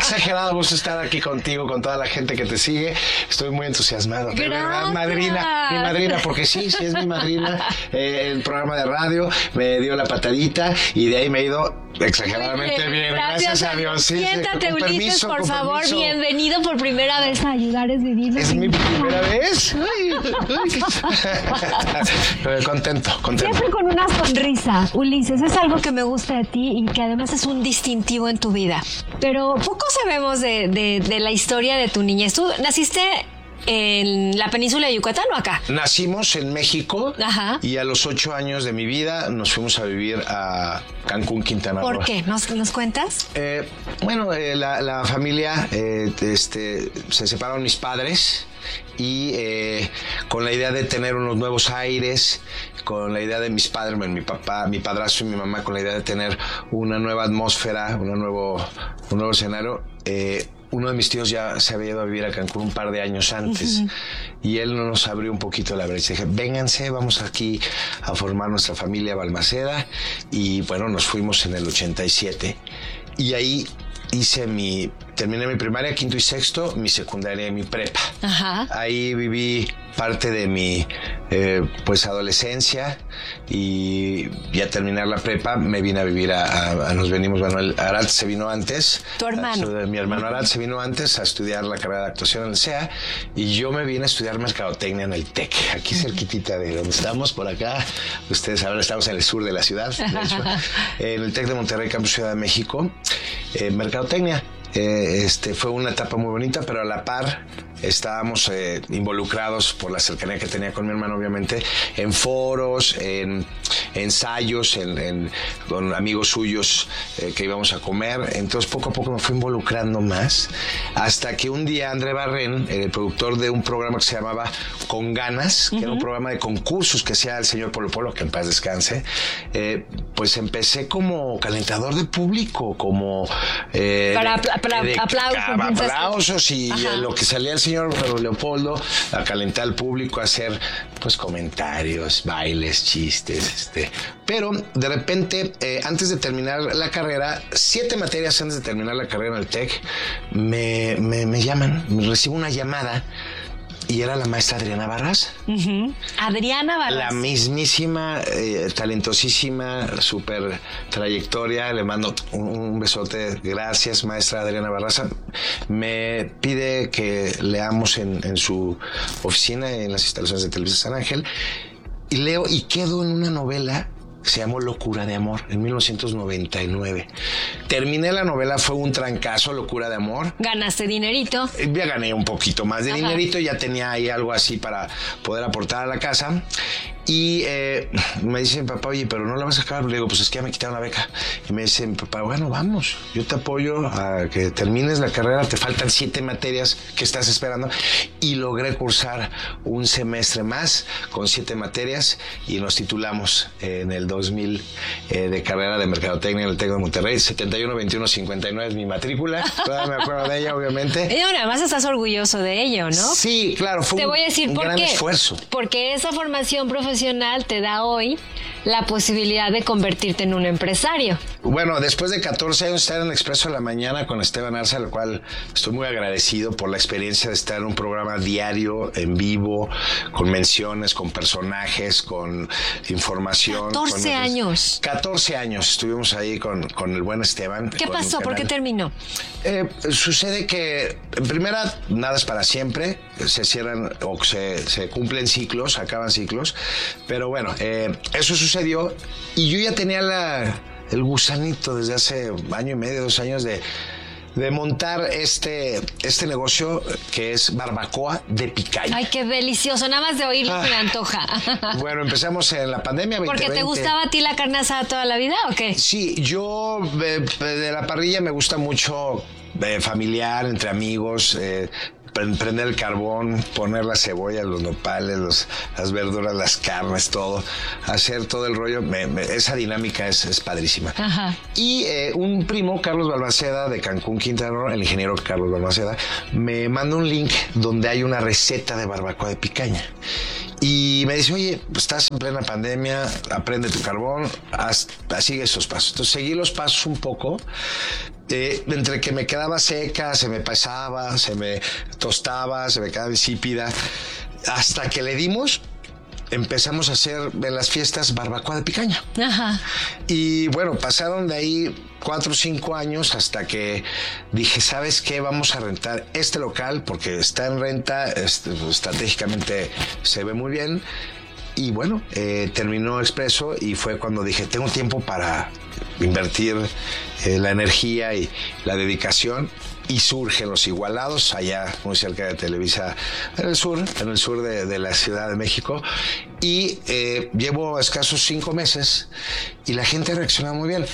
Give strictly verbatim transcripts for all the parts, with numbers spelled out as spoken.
exagerado gusto estar aquí contigo, con toda la gente que te sigue. Estoy muy entusiasmado. De verdad, madrina, mi madrina, porque sí, sí es mi madrina. Eh, el programa de radio me dio la patadita y de ahí me he ido exageradamente Oye, bien. Gracias, Gracias a Dios. Sí, siéntate, sí, Ulises, permiso, por con favor. permiso. Bienvenido por primera vez a Ayudar es Vivir. ¿Es mi primera vez? Ay, ay. contento, contento. Siempre con una sonrisa, Ulises. Es algo que me gusta de ti y que además es un distintivo en tu vida. Pero poco sabemos de, de, de la historia de tu niñez. Tú naciste en la península de Yucatán o acá. Nacimos en México. Ajá. Y a los ocho años de mi vida nos fuimos a vivir a Cancún, Quintana Roo. ¿Por qué? ¿Nos, nos cuentas? Eh, bueno, eh, la, la familia, eh, este, se separaron mis padres y eh, con la idea de tener unos nuevos aires, con la idea de mis padres, mi papá, mi padrastro y mi mamá, con la idea de tener una nueva atmósfera, una nuevo, un nuevo escenario. Eh, uno de mis tíos ya se había ido a vivir a Cancún un par de años antes. Uh-huh. Y él nos abrió un poquito la brecha. Dije, vénganse, vamos aquí a formar nuestra familia Balmaceda. Y bueno, nos fuimos en el ochenta y siete. Y ahí hice mi... Terminé mi primaria, quinto y sexto, mi secundaria y mi prepa. Ajá. Ahí viví parte de mi eh, pues adolescencia y ya terminar la prepa me vine a vivir a, a, a nos venimos, bueno, el Arad se vino antes. Tu hermano. A, mi hermano Arad se vino antes a estudiar la carrera de actuación en el C E A y yo me vine a estudiar mercadotecnia en el TEC, aquí cerquitita de donde estamos, por acá. Ustedes saben, estamos en el sur de la ciudad, de hecho, en el TEC de Monterrey, Campus Ciudad de México, eh, mercadotecnia. Eh, este, fue una etapa muy bonita, pero a la par estábamos eh, involucrados por la cercanía que tenía con mi hermano, obviamente, en foros, en ensayos, en, en, con amigos suyos eh, que íbamos a comer. Entonces poco a poco me fui involucrando más, hasta que un día André Barren, el productor de un programa que se llamaba Con Ganas, uh-huh. que era un programa de concursos que hacía el señor Polo Polo, que en paz descanse, eh, pues empecé como calentador de público, como eh, para, de, para de, aplausos, aplausos y Ajá. lo que salía el señor Leopoldo a calentar al público, a hacer pues comentarios, bailes, chistes, este. Pero de repente, eh, antes de terminar la carrera, siete materias antes de terminar la carrera en el TEC, me, me, me llaman, me recibo una llamada. Y era la maestra Adriana Barras. Uh-huh. Adriana Barras. La mismísima, eh, talentosísima, súper trayectoria. Le mando un, un besote. Gracias, maestra Adriana Barras. Me pide que leamos en, en su oficina, en las instalaciones de Televisa San Ángel. Y leo y quedo en una novela que se llamó Locura de Amor, en mil novecientos noventa y nueve. Terminé la novela, fue un trancazo, Locura de Amor. ¿Ganaste dinerito? Ya gané un poquito más de Ajá. dinerito, ya tenía ahí algo así para poder aportar a la casa. Y eh, me dice mi papá, oye, pero no la vas a acabar. Le digo, pues es que ya me quitaron la beca. Y me dice mi papá, bueno, vamos, yo te apoyo a que termines la carrera, te faltan siete materias que estás esperando. Y logré cursar un semestre más con siete materias y nos titulamos en el dos mil eh, de carrera de mercadotecnia en el TEC de Monterrey. setenta y uno veintiuno cincuenta y nueve es mi matrícula. Todavía me acuerdo de ella, obviamente. Y además estás orgulloso de ello, ¿no? Sí, claro, fue te un, voy a decir un por gran qué. esfuerzo. Porque esa formación profesional te da hoy la posibilidad de convertirte en un empresario. Bueno, después de catorce años estar en el Expreso de la Mañana con Esteban Arce, al cual estoy muy agradecido por la experiencia de estar en un programa diario, en vivo, con menciones, con personajes, con información. catorce con años. catorce años estuvimos ahí con, con el buen Esteban. ¿Qué pasó? ¿Por qué terminó? Eh, sucede que, en primera, nada es para siempre. Se cierran o se, se cumplen ciclos, acaban ciclos. Pero bueno, eh, eso sucedió y yo ya tenía la, el gusanito desde hace año y medio, dos años de, de montar este, este negocio que es barbacoa de picaña. Ay, qué delicioso, nada más de oírlo ah, me antoja. Bueno, empezamos en la pandemia veinte veinte. ¿Porque te gustaba a ti la carne asada toda la vida o qué? Sí, yo eh, de la parrilla me gusta mucho eh, familiar, entre amigos, eh, prender el carbón, poner la cebolla, los nopales, los, las verduras, las carnes, todo, hacer todo el rollo, me, me, esa dinámica es, es padrísima. Ajá. Y eh, un primo, Carlos Balmaceda, de Cancún, Quintana Roo, el ingeniero Carlos Balmaceda, me manda un link donde hay una receta de barbacoa de picaña. Y me dice, oye, estás en plena pandemia, aprende tu carbón, haz, sigue esos pasos. Entonces seguí los pasos un poco. Eh, entre que me quedaba seca, se me pasaba, se me tostaba, se me quedaba insípida, hasta que le dimos, empezamos a hacer en las fiestas barbacoa de picaña. Ajá. Y bueno, pasaron de ahí cuatro o cinco años hasta que dije, ¿sabes qué? Vamos a rentar este local porque está en renta, este, estratégicamente se ve muy bien. Y bueno, eh, terminó Expreso y fue cuando dije, tengo tiempo para invertir eh, la energía y la dedicación. Y surgen Los Igualados, allá muy cerca de Televisa, en el sur, en el sur de, de la Ciudad de México. Y eh, llevo escasos cinco meses y la gente reacciona muy bien.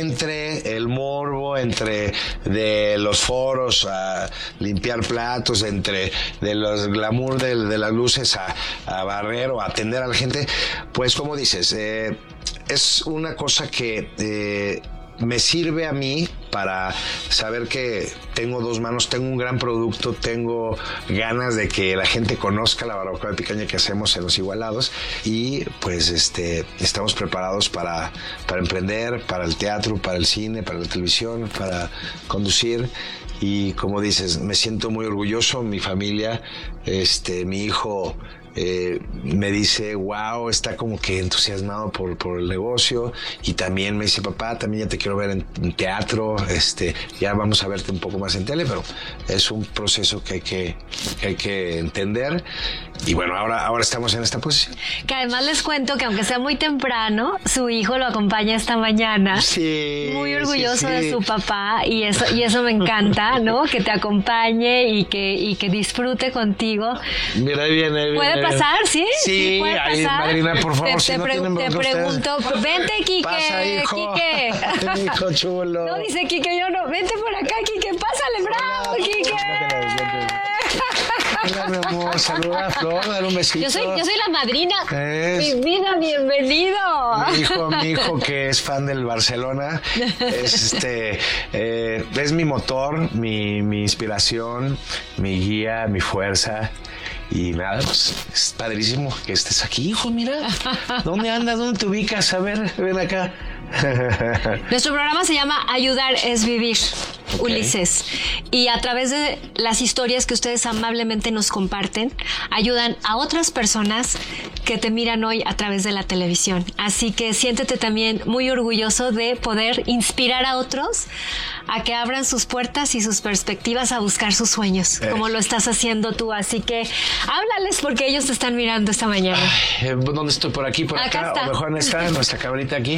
Entre el morbo, entre de los foros a limpiar platos, entre de los glamour de, de las luces a, a barrer o a atender a la gente, pues como dices, eh, es una cosa que... Eh, me sirve a mí para saber que tengo dos manos, tengo un gran producto, tengo ganas de que la gente conozca la barbacoa de picaña que hacemos en Los Igualados y pues este estamos preparados para, para emprender, para el teatro, para el cine, para la televisión, para conducir. Y como dices, me siento muy orgulloso, mi familia, este, mi hijo... Eh, me dice, wow, está como que entusiasmado por, por el negocio y también me dice, papá, también ya te quiero ver en, en teatro, este, ya vamos a verte un poco más en tele, pero es un proceso que hay que, que, hay que entender y bueno, ahora, ahora estamos en esta posición. Que además les cuento que aunque sea muy temprano, su hijo lo acompaña esta mañana. Sí. Muy orgulloso sí, sí. de su papá y eso, y eso me encanta, ¿no? Que te acompañe y que, y que disfrute contigo. Mira, ahí viene, ahí viene. ¿Puede pasar? ¿Sí? Sí, puede ahí, pasar. madrina, por favor, Te, si te, no pre- tienen te bronca pregunto, ustedes. vente, Quique. Pasa, hijo. Quique. Hijo chulo. No, dice Quique, yo no. Vente por acá, Quique. Pásale, bravo, Hola, Quique. Hola, mi amor, saluda a Flor, dale un besito. Yo soy, yo soy la madrina. Es- Mi vida, bienvenido. Mi hijo, mi hijo que es fan del Barcelona, es este, eh, es mi motor, mi, mi inspiración, mi guía, mi fuerza. Y nada, pues es padrísimo que estés aquí, hijo, mira. ¿Dónde andas? ¿Dónde te ubicas? A ver, ven acá. Nuestro programa se llama Ayudar es Vivir, Ok. Ulises. Y a través de las historias que ustedes amablemente nos comparten, ayudan a otras personas que te miran hoy a través de la televisión. Así que siéntete también muy orgulloso de poder inspirar a otros a que abran sus puertas y sus perspectivas a buscar sus sueños, Eh. como lo estás haciendo tú. Así que háblales porque ellos te están mirando esta mañana. Eh, ¿Dónde estoy? ¿Por aquí, por Acá acá? está. O mejor en esta, nuestra cabrita aquí.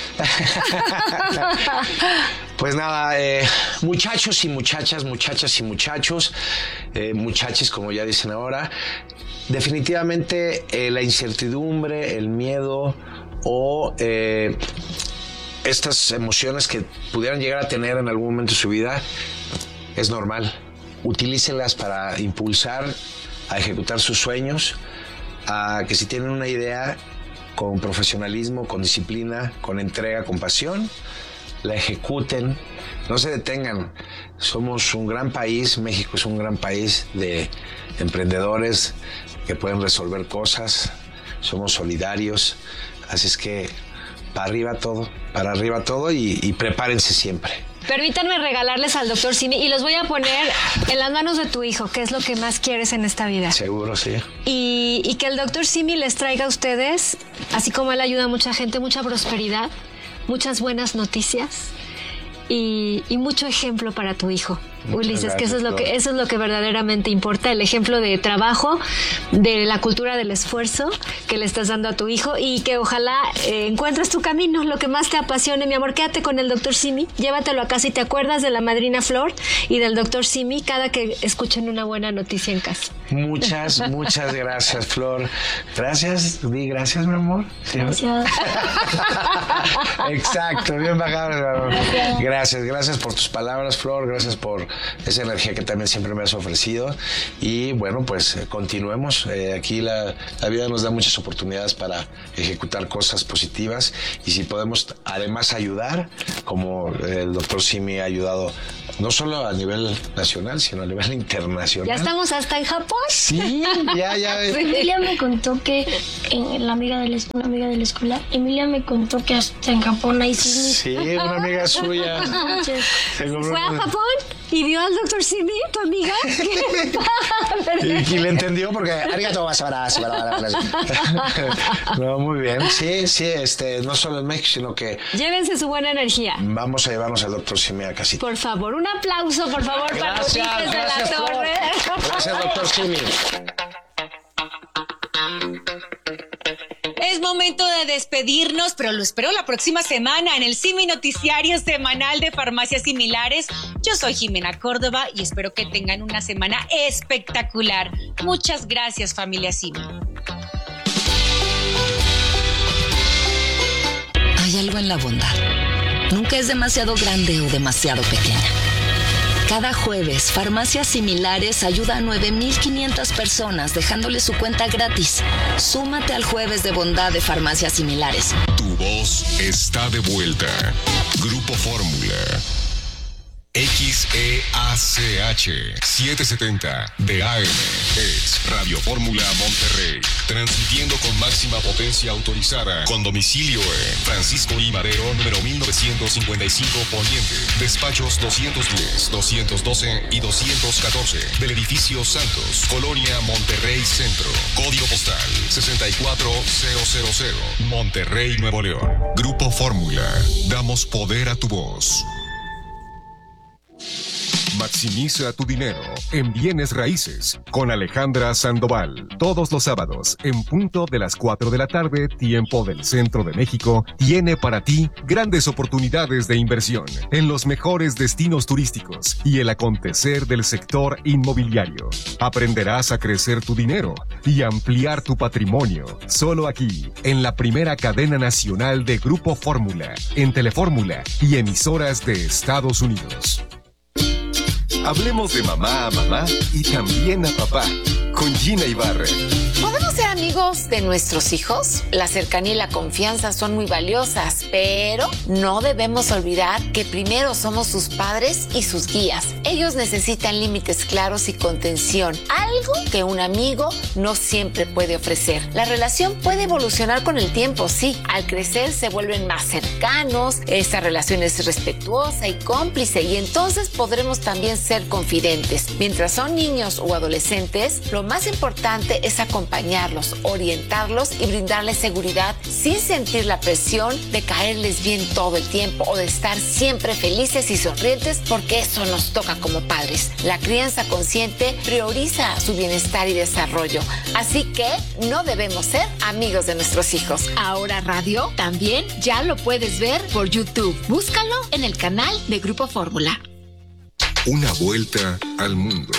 Pues nada, eh, muchachos y muchachas, muchachas y muchachos, eh, muchachos como ya dicen ahora, definitivamente eh, la incertidumbre, el miedo o eh, estas emociones que pudieran llegar a tener en algún momento de su vida es normal. Utilícenlas para impulsar a ejecutar sus sueños, a que si tienen una idea con profesionalismo, con disciplina, con entrega, con pasión, la ejecuten, no se detengan. Somos un gran país, México es un gran país de emprendedores que pueden resolver cosas, somos solidarios, así es que para arriba todo, para arriba todo y, y prepárense siempre. Permítanme regalarles al doctor Simi y los voy a poner en las manos de tu hijo, que es lo que más quieres en esta vida. Seguro, sí. Y, y que el doctor Simi les traiga a ustedes, así como él ayuda a mucha gente, mucha prosperidad, muchas buenas noticias y, y mucho ejemplo para tu hijo. Muchas Ulises, que eso es gracias, lo que Flor. eso es lo que verdaderamente importa, el ejemplo de trabajo, de la cultura del esfuerzo que le estás dando a tu hijo y que ojalá eh, encuentres tu camino, lo que más te apasione, mi amor. Quédate con el doctor Simi, llévatelo a casa y te acuerdas de la madrina Flor y del doctor Simi cada que escuchen una buena noticia en casa. Muchas, muchas gracias, Flor. Gracias, di gracias, mi amor. Sí. Gracias. Exacto, bien bajado, mi amor. Gracias, gracias por tus palabras, Flor. Gracias por esa energía que también siempre me has ofrecido. Y bueno, pues eh, continuemos. Eh, aquí la, la vida nos da muchas oportunidades para ejecutar cosas positivas. Y si podemos además ayudar, como el doctor Simi ha ayudado no solo a nivel nacional, sino a nivel internacional. ¿Ya estamos hasta en Japón? Sí, ya, ya. Emilia me contó que en la amiga de la, una amiga de la escuela, Emilia me contó que hasta en Japón hay sismos. Sí, una amiga suya. ¿Fue a Japón y vio al doctor Simi, tu amiga? y, y le entendió porque arigato basabarazo. No, muy bien. Sí, sí, este, no solo en México, sino que llévense su buena energía. Vamos a llevarnos al doctor Simi a casita. Por favor, un aplauso, por favor, gracias, para Ulises de la Torre. Gracias, doctor Simi. Es momento de despedirnos, pero lo espero la próxima semana en el Simi Noticiario Semanal de Farmacias Similares. Yo soy Jimena Córdoba y espero que tengan una semana espectacular. Muchas gracias, familia Simi. Hay algo en la bondad. Nunca es demasiado grande o demasiado pequeña. Cada jueves, Farmacias Similares ayuda a nueve mil quinientas personas dejándole su cuenta gratis. Súmate al Jueves de Bondad de Farmacias Similares. Tu voz está de vuelta. Grupo Fórmula. X E A C H setecientos setenta de A M es Radio Fórmula Monterrey, transmitiendo con máxima potencia autorizada, con domicilio en Francisco I. Madero, número mil novecientos cincuenta y cinco Poniente, despachos doscientos diez, doscientos doce y doscientos catorce, del edificio Santos, Colonia Monterrey Centro, código postal sesenta y cuatro mil, Monterrey, Nuevo León. Grupo Fórmula, damos poder a tu voz. Maximiza tu dinero en bienes raíces con Alejandra Sandoval. Todos los sábados, en punto de las cuatro de la tarde, tiempo del Centro de México, tiene para ti grandes oportunidades de inversión en los mejores destinos turísticos y el acontecer del sector inmobiliario. Aprenderás a crecer tu dinero y ampliar tu patrimonio. Solo aquí, en la primera cadena nacional de Grupo Fórmula, en Telefórmula y emisoras de Estados Unidos. Hablemos de mamá a mamá y también a papá, con Gina Ibarra. ¿Podemos ser amigos de nuestros hijos? La cercanía y la confianza son muy valiosas, pero no debemos olvidar que primero somos sus padres y sus guías. Ellos necesitan límites claros y contención, algo que un amigo no siempre puede ofrecer. La relación puede evolucionar con el tiempo, sí. Al crecer se vuelven más cercanos, esa relación es respetuosa y cómplice, y entonces podremos también ser confidentes. Mientras son niños o adolescentes, lo más importante es acompañarlos, orientarlos y brindarles seguridad sin sentir la presión de caerles bien todo el tiempo o de estar siempre felices y sonrientes, porque eso nos toca como padres. La crianza consciente prioriza su bienestar y desarrollo, así que no debemos ser amigos de nuestros hijos. Ahora Radio también ya lo puedes ver por YouTube. Búscalo en el canal de Grupo Fórmula. Una vuelta al mundo.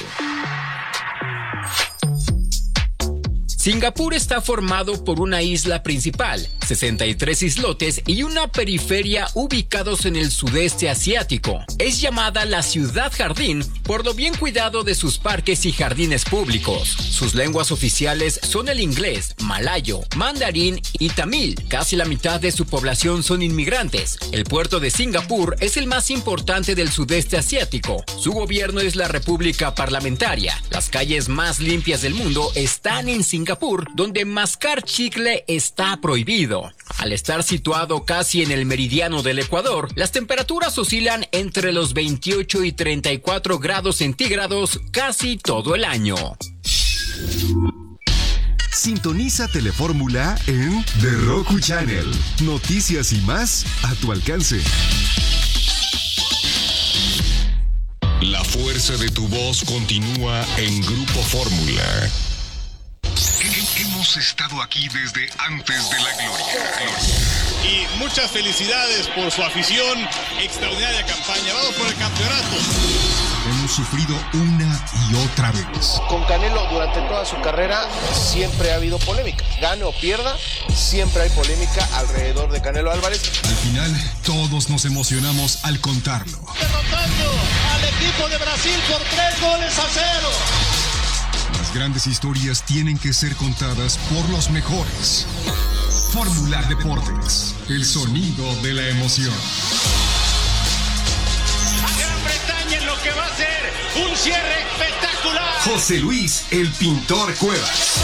Singapur está formado por una isla principal, sesenta y tres islotes y una periferia ubicados en el sudeste asiático. Es llamada la ciudad jardín por lo bien cuidado de sus parques y jardines públicos. Sus lenguas oficiales son el inglés, malayo, mandarín y tamil. Casi la mitad de su población son inmigrantes. El puerto de Singapur es el más importante del sudeste asiático. Su gobierno es la República Parlamentaria. Las calles más limpias del mundo están en Singapur, donde mascar chicle está prohibido. Al estar situado casi en el meridiano del Ecuador, las temperaturas oscilan entre los veintiocho y treinta y cuatro grados centígrados casi todo el año. Sintoniza Telefórmula en The Roku Channel. Noticias y más a tu alcance. La fuerza de tu voz continúa en Grupo Fórmula. Hemos estado aquí desde antes de la gloria. Y muchas felicidades por su afición, extraordinaria campaña. Vamos por el campeonato. Hemos sufrido una y otra vez. Con Canelo durante toda su carrera siempre ha habido polémica. Gane o pierda, siempre hay polémica alrededor de Canelo Álvarez. Al final, todos nos emocionamos al contarlo. Derrotando al equipo de Brasil por tres goles a cero. Las grandes historias tienen que ser contadas por los mejores. Fórmula Deportes, el sonido de la emoción. A Gran Bretaña en que va a ser un cierre espectacular. José Luis, el pintor Cuevas.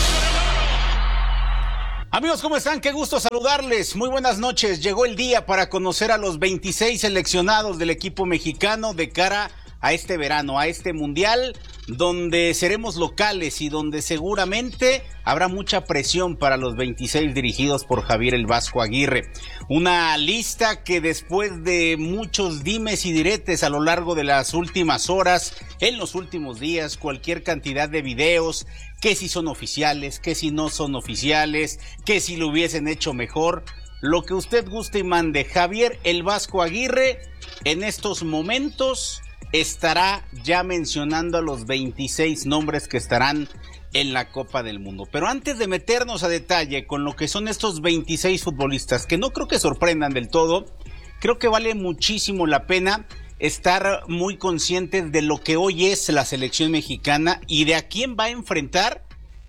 Amigos, ¿cómo están? Qué gusto saludarles. Muy buenas noches. Llegó el día para conocer a los veintiséis seleccionados del equipo mexicano de cara a este verano, a este mundial, donde seremos locales y donde seguramente habrá mucha presión para los veintiséis dirigidos por Javier el Vasco Aguirre. Una lista que después de muchos dimes y diretes a lo largo de las últimas horas, en los últimos días, cualquier cantidad de videos, que si son oficiales, que si no son oficiales, que si lo hubiesen hecho mejor, lo que usted guste y mande. Javier el Vasco Aguirre en estos momentos estará ya mencionando a los veintiséis nombres que estarán en la Copa del Mundo. Pero antes de meternos a detalle con lo que son estos veintiséis futbolistas, que no creo que sorprendan del todo, creo que vale muchísimo la pena estar muy conscientes de lo que hoy es la selección mexicana y de a quién va a enfrentar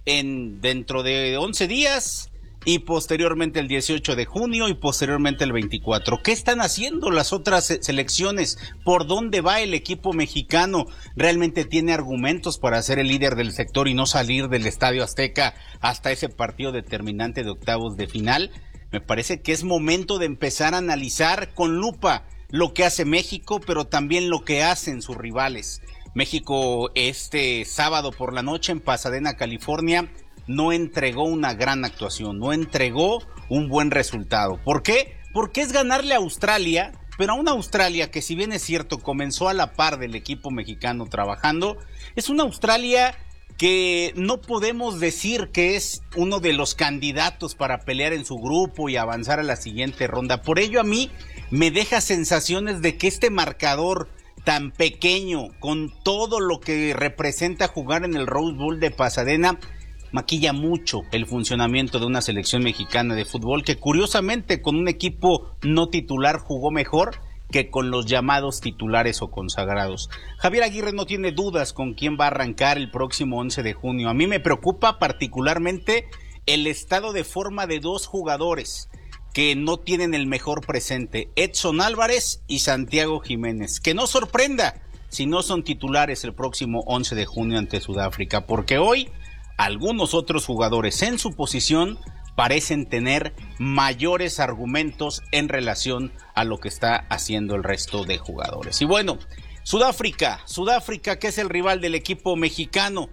en dentro de once días y posteriormente el dieciocho de junio y posteriormente el veinticuatro. ¿Qué están haciendo las otras selecciones? ¿Por dónde va el equipo mexicano? ¿Realmente tiene argumentos para ser el líder del sector y no salir del Estadio Azteca hasta ese partido determinante de octavos de final? Me parece que es momento de empezar a analizar con lupa lo que hace México, pero también lo que hacen sus rivales. México este sábado por la noche en Pasadena, California, no entregó una gran actuación, no entregó un buen resultado. ¿Por qué? Porque es ganarle a Australia, pero a una Australia que, si bien es cierto, comenzó a la par del equipo mexicano trabajando, es una Australia que no podemos decir que es uno de los candidatos para pelear en su grupo y avanzar a la siguiente ronda. Por ello, a mí me deja sensaciones de que este marcador tan pequeño, con todo lo que representa jugar en el Rose Bowl de Pasadena, maquilla mucho el funcionamiento de una selección mexicana de fútbol que, curiosamente, con un equipo no titular jugó mejor que con los llamados titulares o consagrados. Javier Aguirre no tiene dudas con quién va a arrancar el próximo once de junio. A mí me preocupa particularmente el estado de forma de dos jugadores que no tienen el mejor presente, Edson Álvarez y Santiago Jiménez. Que no sorprenda si no son titulares el próximo once de junio ante Sudáfrica, porque hoy algunos otros jugadores en su posición parecen tener mayores argumentos en relación a lo que está haciendo el resto de jugadores. Y bueno, Sudáfrica, Sudáfrica que es el rival del equipo mexicano,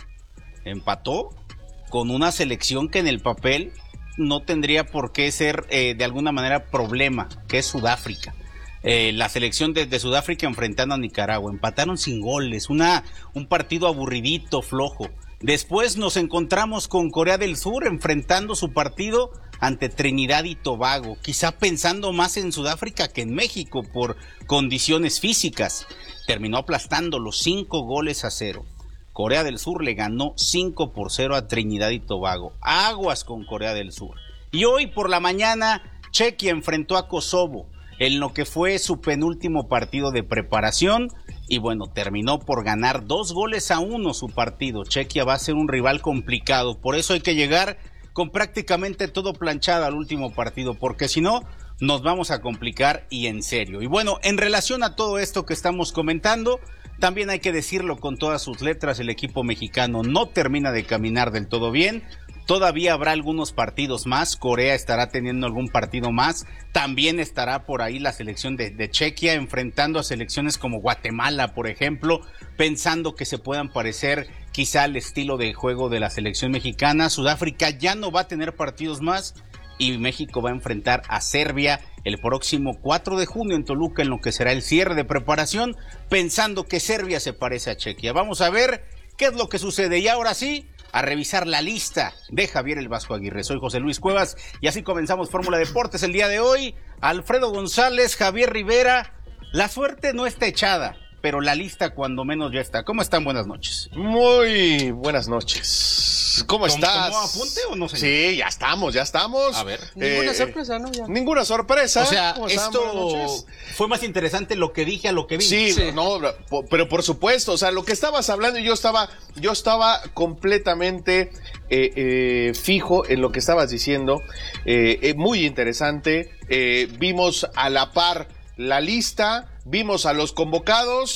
empató con una selección que en el papel no tendría por qué ser eh, de alguna manera problema, que es Sudáfrica. Eh, la selección de, de Sudáfrica enfrentando a Nicaragua, empataron sin goles, una, un partido aburridito, flojo. Después nos encontramos con Corea del Sur enfrentando su partido ante Trinidad y Tobago, quizá pensando más en Sudáfrica que en México por condiciones físicas. Terminó aplastando los cinco goles a cero. Corea del Sur le ganó cinco por cero a Trinidad y Tobago. Aguas con Corea del Sur. Y hoy por la mañana Chequia enfrentó a Kosovo en lo que fue su penúltimo partido de preparación. Y bueno, terminó por ganar dos goles a uno su partido. Chequia va a ser un rival complicado. Por eso hay que llegar con prácticamente todo planchado al último partido, porque si no, nos vamos a complicar y en serio. Y bueno, en relación a todo esto que estamos comentando, también hay que decirlo con todas sus letras, el equipo mexicano no termina de caminar del todo bien. Todavía habrá algunos partidos más, Corea estará teniendo algún partido más, también estará por ahí la selección de, de Chequia enfrentando a selecciones como Guatemala, por ejemplo, pensando que se puedan parecer quizá al estilo de juego de la selección mexicana. Sudáfrica ya no va a tener partidos más y México va a enfrentar a Serbia el próximo cuatro de junio en Toluca, en lo que será el cierre de preparación, pensando que Serbia se parece a Chequia. Vamos a ver qué es lo que sucede y ahora sí, a revisar la lista de Javier el Vasco Aguirre. Soy José Luis Cuevas y así comenzamos Fórmula Deportes el día de hoy. Alfredo González, Javier Rivera, la suerte no está echada, pero la lista cuando menos ya está. ¿Cómo están? Buenas noches. Muy buenas noches. ¿Cómo estás? ¿Tomó apunte o no sé? Sí, ya estamos, ya estamos. A ver. Ninguna Eh, sorpresa, ¿no? Ya. Ninguna sorpresa. O sea, ¿Cómo están? esto Buenas noches. fue más interesante lo que dije a lo que vi. Sí, Sí. no, po- pero por supuesto, o sea, lo que estabas hablando, yo estaba, yo estaba completamente eh, eh, fijo en lo que estabas diciendo, eh, eh, muy interesante. Eh, vimos a la par la lista, vimos a los convocados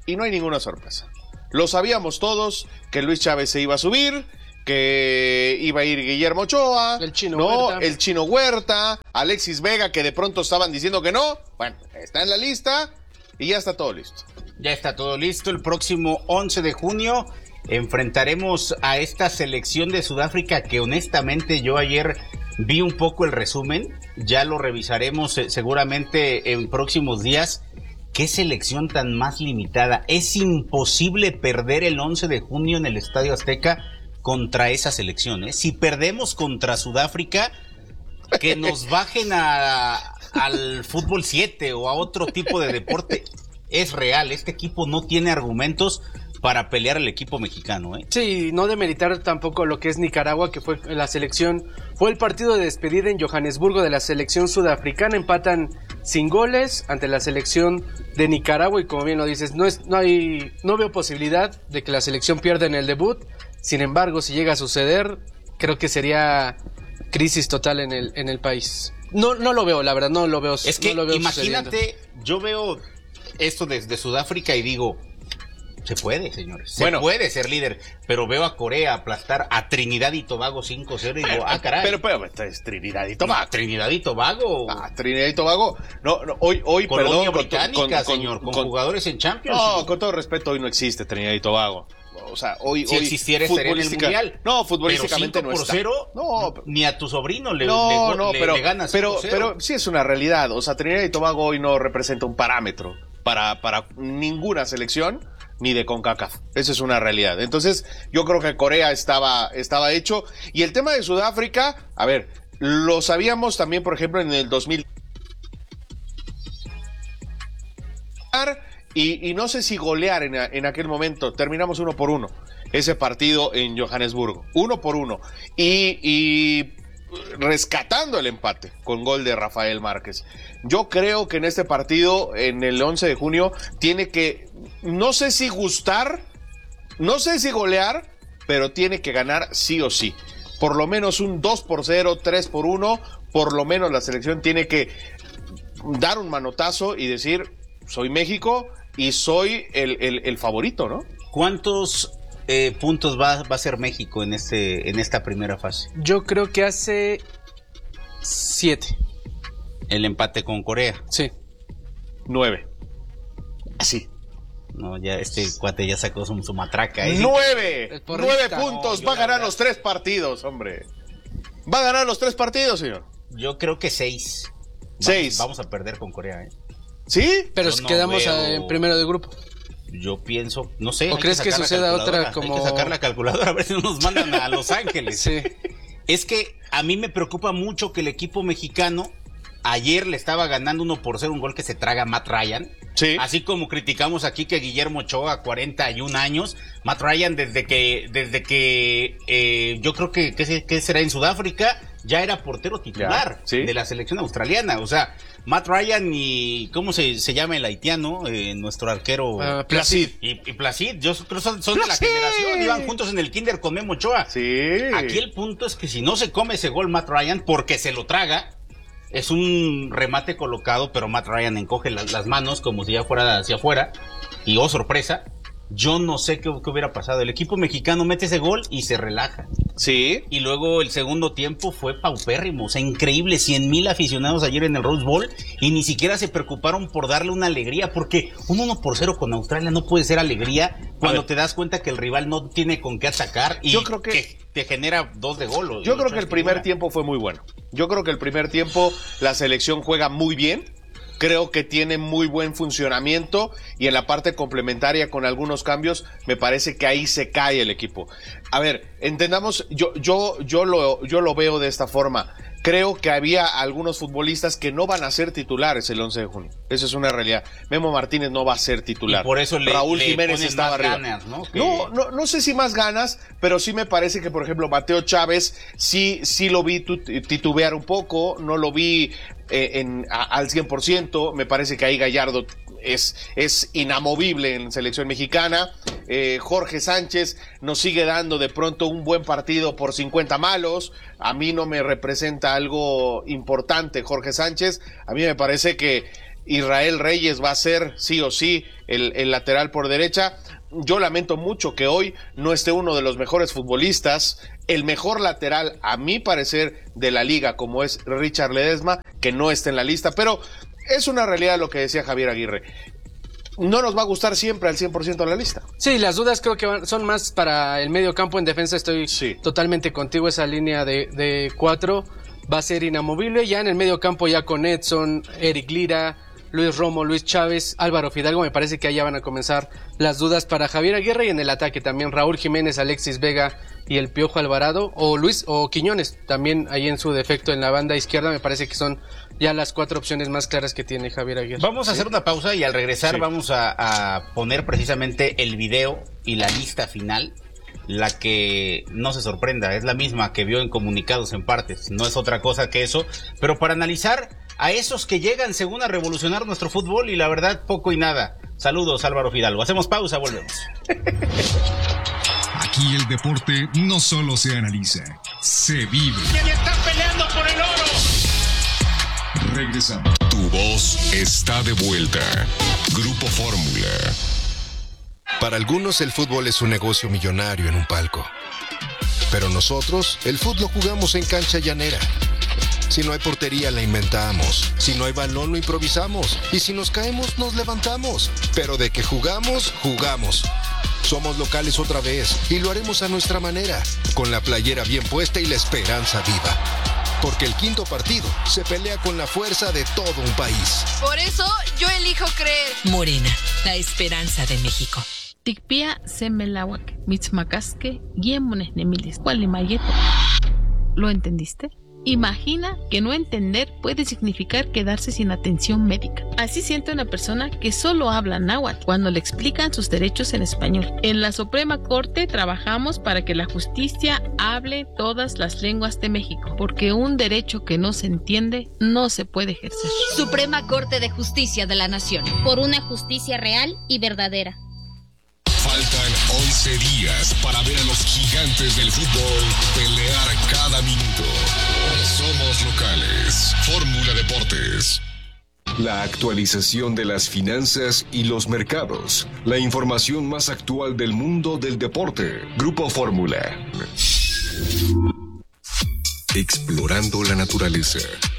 y no hay ninguna sorpresa. Lo sabíamos todos que Luis Chávez se iba a subir, que iba a ir Guillermo Ochoa, el Chino no, Huerta. el Chino Huerta, Alexis Vega, que de pronto estaban diciendo que no. Bueno, está en la lista y ya está todo listo. Ya está todo listo. El próximo once de junio enfrentaremos a esta selección de Sudáfrica que honestamente yo ayer vi un poco el resumen. Ya lo revisaremos eh, seguramente en próximos días. ¿Qué selección tan más limitada? Es imposible perder el once de junio en el Estadio Azteca contra esa selección, ¿eh? Si perdemos contra Sudáfrica, que nos bajen a, al fútbol siete o a otro tipo de deporte. Es real, este equipo no tiene argumentos para pelear al equipo mexicano, ¿eh? Sí, no demeritar tampoco lo que es Nicaragua, que fue la selección, fue el partido de despedida en Johannesburgo de la selección sudafricana, empatan sin goles ante la selección de Nicaragua y como bien lo dices, no es, no hay, no veo posibilidad de que la selección pierda en el debut. Sin embargo, si llega a suceder, creo que sería crisis total en el, en el país. No, no lo veo, la verdad, no lo veo. Es que no lo veo imagínate, sucediendo. Yo veo esto desde Sudáfrica y digo, se puede, señores, se bueno, puede ser líder, pero veo a Corea aplastar a Trinidad y Tobago cinco cero y digo, ah, caray. Pero, pero, esta es Trinidad y Tobago. Trinidad y Tobago. Ah, Trinidad y Tobago. No, no hoy, hoy, Colonia perdón. Británica, con, con, señor, con, con jugadores en Champions. No, con todo respeto, hoy no existe Trinidad y Tobago. O sea, hoy, si hoy existiera estaría en el mundial. No, futbolísticamente pero no cinco está. por cero, no, ni a tu sobrino le, no, le, no, le, pero, le ganas pero, cinco cero. pero sí es una realidad. O sea, Trinidad y Tobago hoy no representa un parámetro para, para ninguna selección ni de CONCACAF. Esa es una realidad. Entonces, yo creo que Corea estaba, estaba hecho. Y el tema de Sudáfrica, a ver, lo sabíamos también, por ejemplo, en el dos mil. Y, y no sé si golear en, en aquel momento. Terminamos uno por uno ese partido en Johannesburgo. Uno por uno. Y, y rescatando el empate con gol de Rafael Márquez. Yo creo que en este partido, en el once de junio, tiene que, no sé si gustar, no sé si golear, pero tiene que ganar sí o sí. Por lo menos un dos por cero, tres por uno, por lo menos la selección tiene que dar un manotazo y decir, soy México y soy el, el, el favorito, ¿no? ¿Cuántos eh, puntos va, va a ser México en, este, en esta primera fase? Yo creo que hace siete. El empate con Corea. Sí. Nueve. Así. No, ya este cuate ya sacó su, su matraca. ¿eh? ¡Nueve! ¡Nueve puntos! No, va a ganar verdad... los tres partidos, hombre. Va a ganar los tres partidos, señor. Yo creo que seis. Vamos, seis. Vamos a perder con Corea, ¿eh? ¿Sí? Pero no quedamos veo... en primero de grupo. Yo pienso, no sé. ¿O crees que, que suceda otra como...? Hay que sacar la calculadora a ver si no nos mandan a Los Ángeles. Sí. Es que a mí me preocupa mucho que el equipo mexicano ayer le estaba ganando uno por cero un gol que se traga Matt Ryan. Sí. Así como criticamos aquí que Guillermo Ochoa, cuarenta y un años, Matt Ryan desde que, desde que eh, yo creo que, que, que será en Sudáfrica, ya era portero titular ya, ¿sí? de la selección australiana. O sea, Matt Ryan y, ¿cómo se, se llama el haitiano? Eh, nuestro arquero. Uh, Placid. Y, y Placid, yo creo que son, son de la generación, iban juntos en el kinder con Memo Ochoa. Sí. Aquí el punto es que si no se come ese gol Matt Ryan, porque se lo traga, es un remate colocado, pero Matt Ryan encoge las, las manos como si ya fuera hacia afuera. Y oh, sorpresa, yo no sé qué, qué hubiera pasado. El equipo mexicano mete ese gol y se relaja. Sí. Y luego el segundo tiempo fue paupérrimo. O sea, increíble. cien mil aficionados ayer en el Rose Bowl y ni siquiera se preocuparon por darle una alegría. Porque un uno por cero con Australia no puede ser alegría cuando te das cuenta que el rival no tiene con qué atacar y yo creo que, que te genera dos de gol. Yo creo que el primer tiempo fue muy bueno. Yo creo que el primer tiempo la selección juega muy bien. Creo que tiene muy buen funcionamiento y en la parte complementaria con algunos cambios me parece que ahí se cae el equipo. A ver, entendamos, yo yo yo lo yo lo veo de esta forma. Creo que había algunos futbolistas que no van a ser titulares el once de junio. Esa es una realidad. Memo Martínez no va a ser titular. Y por eso le, Raúl le Jiménez ponen estaba más arriba. ganas, ¿no? Que... No, no, no sé si más ganas, pero sí me parece que, por ejemplo, Mateo Chávez sí, sí lo vi titubear un poco, no lo vi eh, en, a, al cien por ciento. Me parece que ahí Gallardo es, es inamovible en selección mexicana. Eh, Jorge Sánchez nos sigue dando de pronto un buen partido por cincuenta malos. A mí no me representa algo importante Jorge Sánchez. A mí me parece que Israel Reyes va a ser sí o sí el, el lateral por derecha. Yo lamento mucho que hoy no esté uno de los mejores futbolistas, el mejor lateral, a mi parecer, de la liga, como es Richard Ledesma, que no esté en la lista, pero es una realidad lo que decía Javier Aguirre. No nos va a gustar siempre al cien por ciento la lista. Sí, las dudas creo que van, son más para el medio campo. En defensa estoy sí. totalmente contigo, esa línea de, de cuatro va a ser inamovible. Ya en el medio campo, ya con Edson, Eric Lira, Luis Romo, Luis Chávez, Álvaro Fidalgo, me parece que allá van a comenzar las dudas para Javier Aguirre. Y en el ataque también Raúl Jiménez, Alexis Vega y el Piojo Alvarado, o Luis o Quiñones, también ahí en su defecto en la banda izquierda. Me parece que son ya las cuatro opciones más claras que tiene Javier Aguirre. Vamos a hacer una pausa y al regresar sí. vamos a, a poner precisamente el video y la lista final. La que no se sorprenda, es la misma que vio en Comunicados en Partes, no es otra cosa que eso, pero para analizar a esos que llegan según a revolucionar nuestro fútbol, y la verdad poco y nada. Saludos, Álvaro Fidalgo. Hacemos pausa, volvemos. Aquí el deporte no solo se analiza, se vive. ¿Quién está peleando por el oro? Regresamos. Tu voz está de vuelta. Grupo Fórmula. Para algunos el fútbol es un negocio millonario en un palco. Pero nosotros el fútbol lo jugamos en cancha llanera. Si no hay portería la inventamos, si no hay balón lo improvisamos y si nos caemos nos levantamos. Pero de que jugamos, jugamos. Somos locales otra vez y lo haremos a nuestra manera, con la playera bien puesta y la esperanza viva. Porque el quinto partido se pelea con la fuerza de todo un país. Por eso yo elijo creer. Morena, la esperanza de México. Tikpia semelawak, mitzmacasque, guiemones nemilis, cualimayeto. ¿Lo entendiste? Imagina que no entender puede significar quedarse sin atención médica. Así siente una persona que solo habla náhuatl cuando le explican sus derechos en español. En la Suprema Corte trabajamos para que la justicia hable todas las lenguas de México, porque un derecho que no se entiende no se puede ejercer. Suprema Corte de Justicia de la Nación. Por una justicia real y verdadera. Faltan once días para ver a los gigantes del fútbol pelear cada minuto. Somos locales. Fórmula Deportes. La actualización de las finanzas y los mercados. La información más actual del mundo del deporte. Grupo Fórmula. Explorando la naturaleza.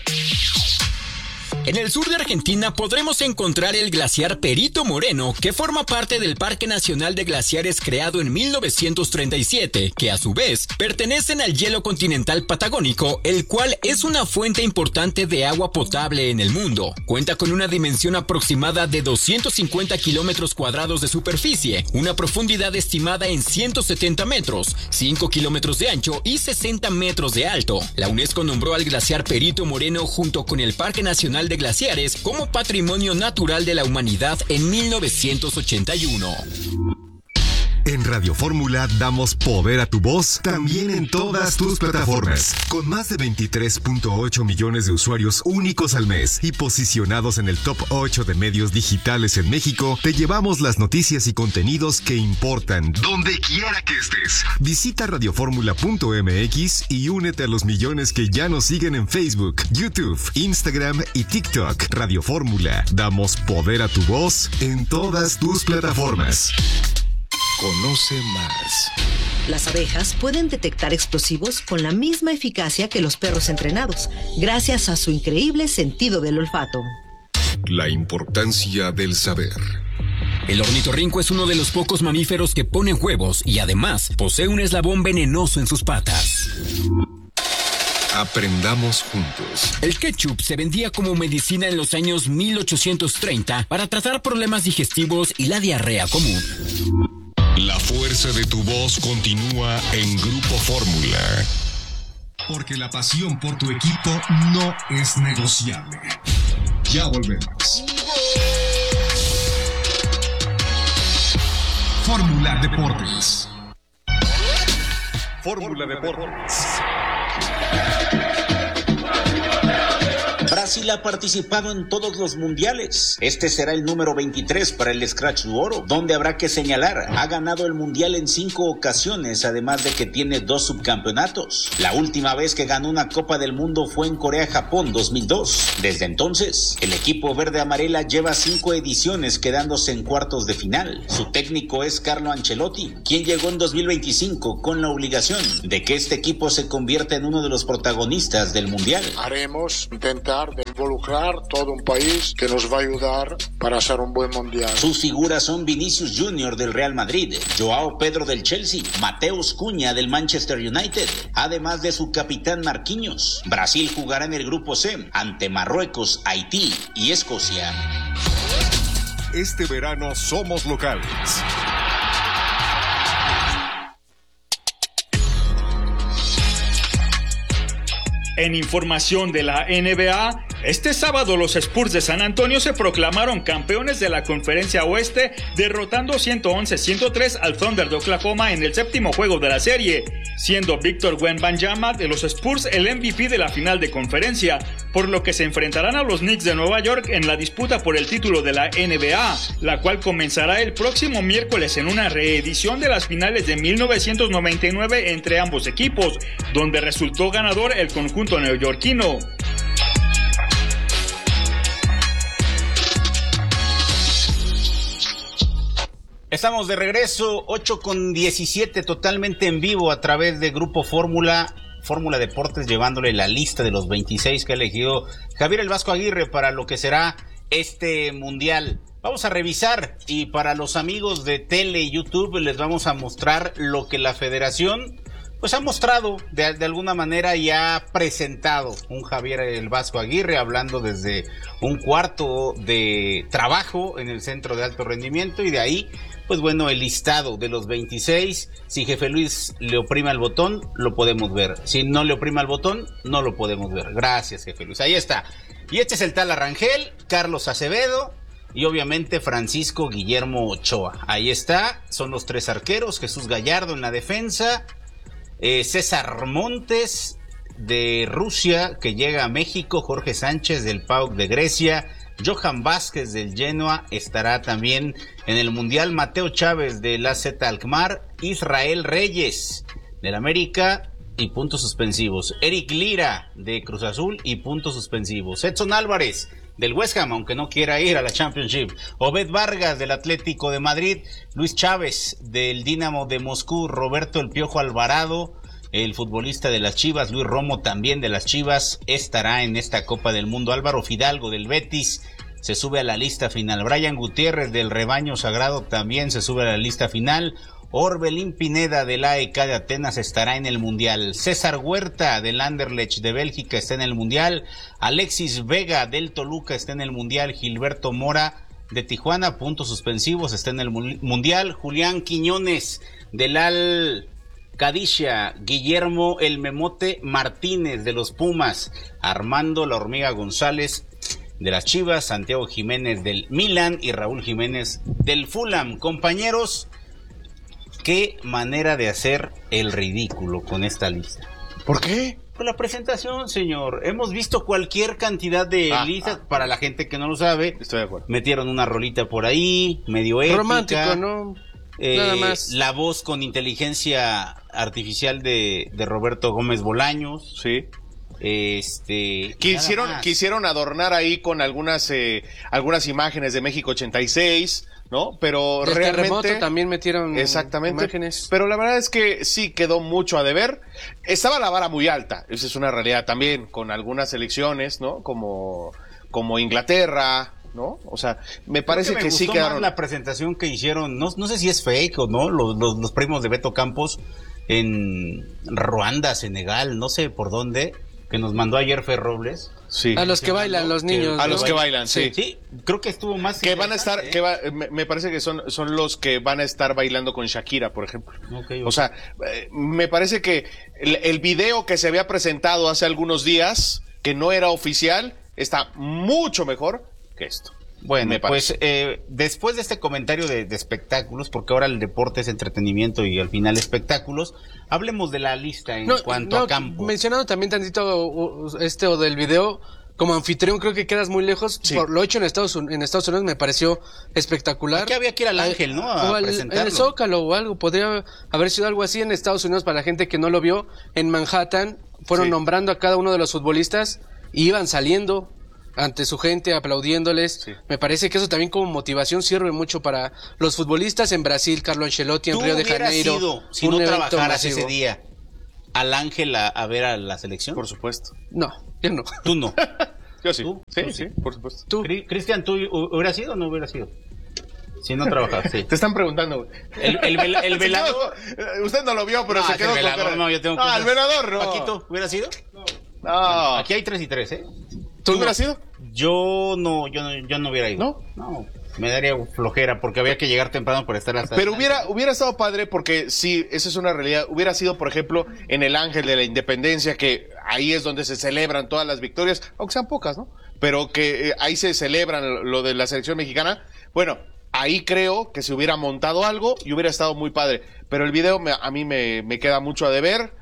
En el sur de Argentina podremos encontrar el glaciar Perito Moreno, que forma parte del Parque Nacional de Glaciares creado en mil novecientos treinta y siete, que a su vez pertenecen al hielo continental patagónico, el cual es una fuente importante de agua potable en el mundo. Cuenta con una dimensión aproximada de doscientos cincuenta kilómetros cuadrados de superficie, una profundidad estimada en ciento setenta metros, cinco kilómetros de ancho y sesenta metros de alto. La UNESCO nombró al glaciar Perito Moreno junto con el Parque Nacional de Glaciares como Patrimonio Natural de la Humanidad en mil novecientos ochenta y uno. En Radio Fórmula damos poder a tu voz también en todas tus plataformas. Con más de veintitrés punto ocho millones de usuarios únicos al mes y posicionados en el top ocho de medios digitales en México, te llevamos las noticias y contenidos que importan donde quiera que estés. Visita radioformula punto m x y únete a los millones que ya nos siguen en Facebook, YouTube, Instagram y TikTok. Radio Fórmula, damos poder a tu voz en todas tus plataformas. Conoce más. Las abejas pueden detectar explosivos con la misma eficacia que los perros entrenados, gracias a su increíble sentido del olfato. La importancia del saber. El ornitorrinco es uno de los pocos mamíferos que ponen huevos y además posee un eslabón venenoso en sus patas. Aprendamos juntos. El ketchup se vendía como medicina en los años mil ochocientos treinta para tratar problemas digestivos y la diarrea común. La fuerza de tu voz continúa en Grupo Fórmula. Porque la pasión por tu equipo no es negociable. Ya volvemos. Fórmula Deportes. Fórmula Deportes. Brasil ha participado en todos los mundiales. Este será el número veintitrés para el Scratch du Oro, donde habrá que señalar, ha ganado el mundial en cinco ocasiones, además de que tiene dos subcampeonatos. La última vez que ganó una Copa del Mundo fue en Corea-Japón dos mil dos. Desde entonces, el equipo verde amarela lleva cinco ediciones quedándose en cuartos de final. Su técnico es Carlo Ancelotti, quien llegó en dos mil veinticinco con la obligación de que este equipo se convierta en uno de los protagonistas del mundial. Haremos intentar de involucrar todo un país que nos va a ayudar para hacer un buen mundial. Sus figuras son Vinicius Junior del Real Madrid, Joao Pedro del Chelsea, Mateus Cunha del Manchester United, además de su capitán Marquinhos. Brasil jugará en el grupo C ante Marruecos, Haití y Escocia. Este verano somos locales. En información de la N B A, este sábado los Spurs de San Antonio se proclamaron campeones de la Conferencia Oeste, derrotando ciento once a ciento tres al Thunder de Oklahoma en el séptimo juego de la serie, siendo Víctor Wembanyama de los Spurs el M V P de la final de conferencia, por lo que se enfrentarán a los Knicks de Nueva York en la disputa por el título de la N B A, la cual comenzará el próximo miércoles en una reedición de las finales de mil novecientos noventa y nueve entre ambos equipos, donde resultó ganador el conjunto neoyorquino. Estamos de regreso, ocho con diecisiete, totalmente en vivo a través de Grupo Fórmula, Fórmula Deportes, llevándole la lista de los veintiséis que ha elegido Javier El Vasco Aguirre para lo que será este mundial. Vamos a revisar, y para los amigos de tele y YouTube les vamos a mostrar lo que la federación pues ha mostrado de, de alguna manera y ha presentado un Javier El Vasco Aguirre, hablando desde un cuarto de trabajo en el Centro de Alto Rendimiento, y de ahí, pues bueno, el listado de los veintiséis. Si Jefe Luis le oprime al botón, lo podemos ver. Si no le oprime al botón, no lo podemos ver. Gracias, Jefe Luis. Ahí está. Y este es el tal Arrangel, Carlos Acevedo y obviamente Francisco Guillermo Ochoa. Ahí está, son los tres arqueros. Jesús Gallardo en la defensa. Eh, César Montes de Rusia, que llega a México. Jorge Sánchez del P A O K de Grecia. Johan Vázquez del Genoa estará también en el Mundial. Mateo Chávez del A Z Alkmaar. Israel Reyes del América y puntos suspensivos. Eric Lira de Cruz Azul y puntos suspensivos. Edson Álvarez del West Ham, aunque no quiera ir a la Championship. Obed Vargas del Atlético de Madrid. Luis Chávez del Dinamo de Moscú. Roberto El Piojo Alvarado, el futbolista de las Chivas. Luis Romo también de las Chivas estará en esta Copa del Mundo. Álvaro Fidalgo del Betis se sube a la lista final. Brian Gutiérrez del Rebaño Sagrado también se sube a la lista final. Orbelín Pineda del A E K de Atenas estará en el Mundial. César Huerta del Anderlecht de Bélgica está en el Mundial. Alexis Vega del Toluca está en el Mundial. Gilberto Mora de Tijuana, puntos suspensivos, está en el Mundial. Julián Quiñones del Al Qadisha. Guillermo El Memote Martínez de los Pumas. Armando La Hormiga González de las Chivas. Santiago Jiménez del Milan y Raúl Jiménez del Fulham. Compañeros, qué manera de hacer el ridículo con esta lista. ¿Por qué? Pues la presentación, señor. Hemos visto cualquier cantidad de ah, listas. Ah, para la gente que no lo sabe, estoy de acuerdo. Metieron una rolita por ahí, medio épica. Romántico, ¿no? Eh, Nada más. La voz con inteligencia artificial de, de Roberto Gómez Bolaños. Sí. Este quisieron quisieron adornar ahí con algunas eh, algunas imágenes de México ochenta y seis, ¿no? Pero Del realmente terremoto también metieron exactamente imágenes. Pero la verdad es que sí quedó mucho a deber. Estaba la vara muy alta, esa es una realidad también, con algunas selecciones, ¿no? Como como Inglaterra, ¿no? O sea, me parece que, me que sí gustó quedaron más la presentación que hicieron, no, no sé si es fake o no, los, los, los primos de Beto Campos en Ruanda, Senegal, no sé por dónde, que nos mandó ayer Fer Robles. Sí. A los que bailan, los niños. A ¿no? los que bailan, sí. Sí, creo que estuvo más. Que van a estar, que va, me, me parece que son, son los que van a estar bailando con Shakira, por ejemplo. Okay, okay. O sea, eh, me parece que el, el video que se había presentado hace algunos días, que no era oficial, está mucho mejor que esto. Bueno, pues eh, después de este comentario de, de espectáculos, porque ahora el deporte es entretenimiento y al final espectáculos, hablemos de la lista en no, cuanto no, a campo. Mencionando también tantito este o del video, como anfitrión creo que quedas muy lejos. Sí. Por lo hecho en Estados, en Estados Unidos me pareció espectacular. Aquí había que ir al Ángel, ¿no? A o al, en el Zócalo o algo. Podría haber sido algo así en Estados Unidos para la gente que no lo vio. En Manhattan fueron sí. nombrando a cada uno de los futbolistas y iban saliendo ante su gente, aplaudiéndoles. Sí. Me parece que eso también como motivación sirve mucho para los futbolistas en Brasil, Carlo Ancelotti, en Río de Janeiro. Ido, si no trabajaras ese día, al Ángel a, a ver a la selección? Por supuesto. No, yo no. ¿Tú no? Yo sí. ¿Tú? Sí, ¿Tú sí, sí, por supuesto. ¿Tú? Cristian, ¿tú hubieras ido o no hubieras ido? Si no trabajas, sí. Te están preguntando. El, el, el, el velador. Quedó, usted no lo vio, pero no, se quedó el velador, con... No, yo tengo Ah, el velador, no. Paquito, ¿hubieras ido? No. No. Bueno, aquí hay tres y tres, ¿eh? ¿Tú hubieras ido? Yo no, yo no, yo no hubiera ido. ¿No? No. Me daría flojera porque había que llegar temprano para estar hasta... Pero hubiera hubiera estado padre porque sí, esa es una realidad. Hubiera sido, por ejemplo, en el Ángel de la Independencia, que ahí es donde se celebran todas las victorias, aunque sean pocas, ¿no? Pero que eh, ahí se celebran lo de la selección mexicana. Bueno, ahí creo que se hubiera montado algo y hubiera estado muy padre. Pero el video me, a mí me, me queda mucho a deber.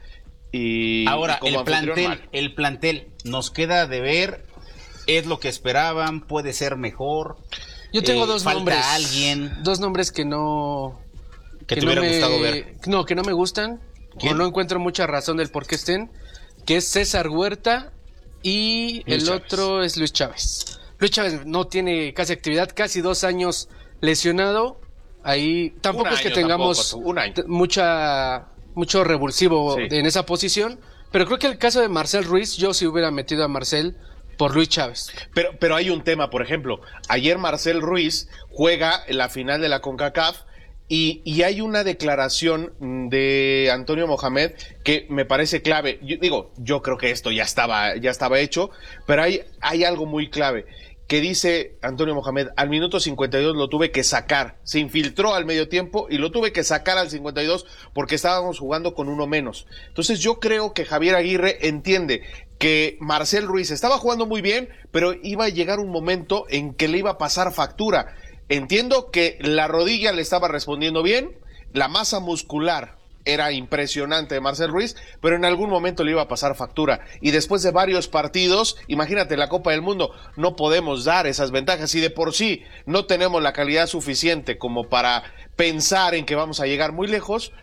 Y ahora, y como el plantel, mal. el plantel nos queda a deber. Es lo que esperaban, puede ser mejor. Yo tengo eh, dos falta nombres. alguien. Dos nombres que no. Que, que te hubiera no me, gustado ver. No, que no me gustan. ¿Quién? O no encuentro mucha razón del por qué estén. Que es César Huerta y Luis el Chávez. otro es Luis Chávez. Luis Chávez no tiene casi actividad, casi dos años lesionado. Ahí tampoco un es que año, tengamos tampoco, un año. mucha mucho revulsivo Sí. en esa posición. Pero creo que el caso de Marcel Ruiz, yo sí hubiera metido a Marcel por Luis Chávez. Pero, pero hay un tema, por ejemplo, ayer Marcel Ruiz juega en la final de la CONCACAF y, y hay una declaración de Antonio Mohamed que me parece clave. Yo digo, yo creo que esto ya estaba, ya estaba hecho, pero hay, hay algo muy clave que dice Antonio Mohamed: al minuto cincuenta y dos lo tuve que sacar, se infiltró al medio tiempo y lo tuve que sacar al cincuenta y dos porque estábamos jugando con uno menos. Entonces yo creo que Javier Aguirre entiende que Marcel Ruiz estaba jugando muy bien, pero iba a llegar un momento en que le iba a pasar factura. Entiendo que la rodilla le estaba respondiendo bien, la masa muscular era impresionante de Marcel Ruiz, pero en algún momento le iba a pasar factura. Y después de varios partidos, imagínate, la Copa del Mundo, no podemos dar esas ventajas. Y de por sí no tenemos la calidad suficiente como para pensar en que vamos a llegar muy lejos,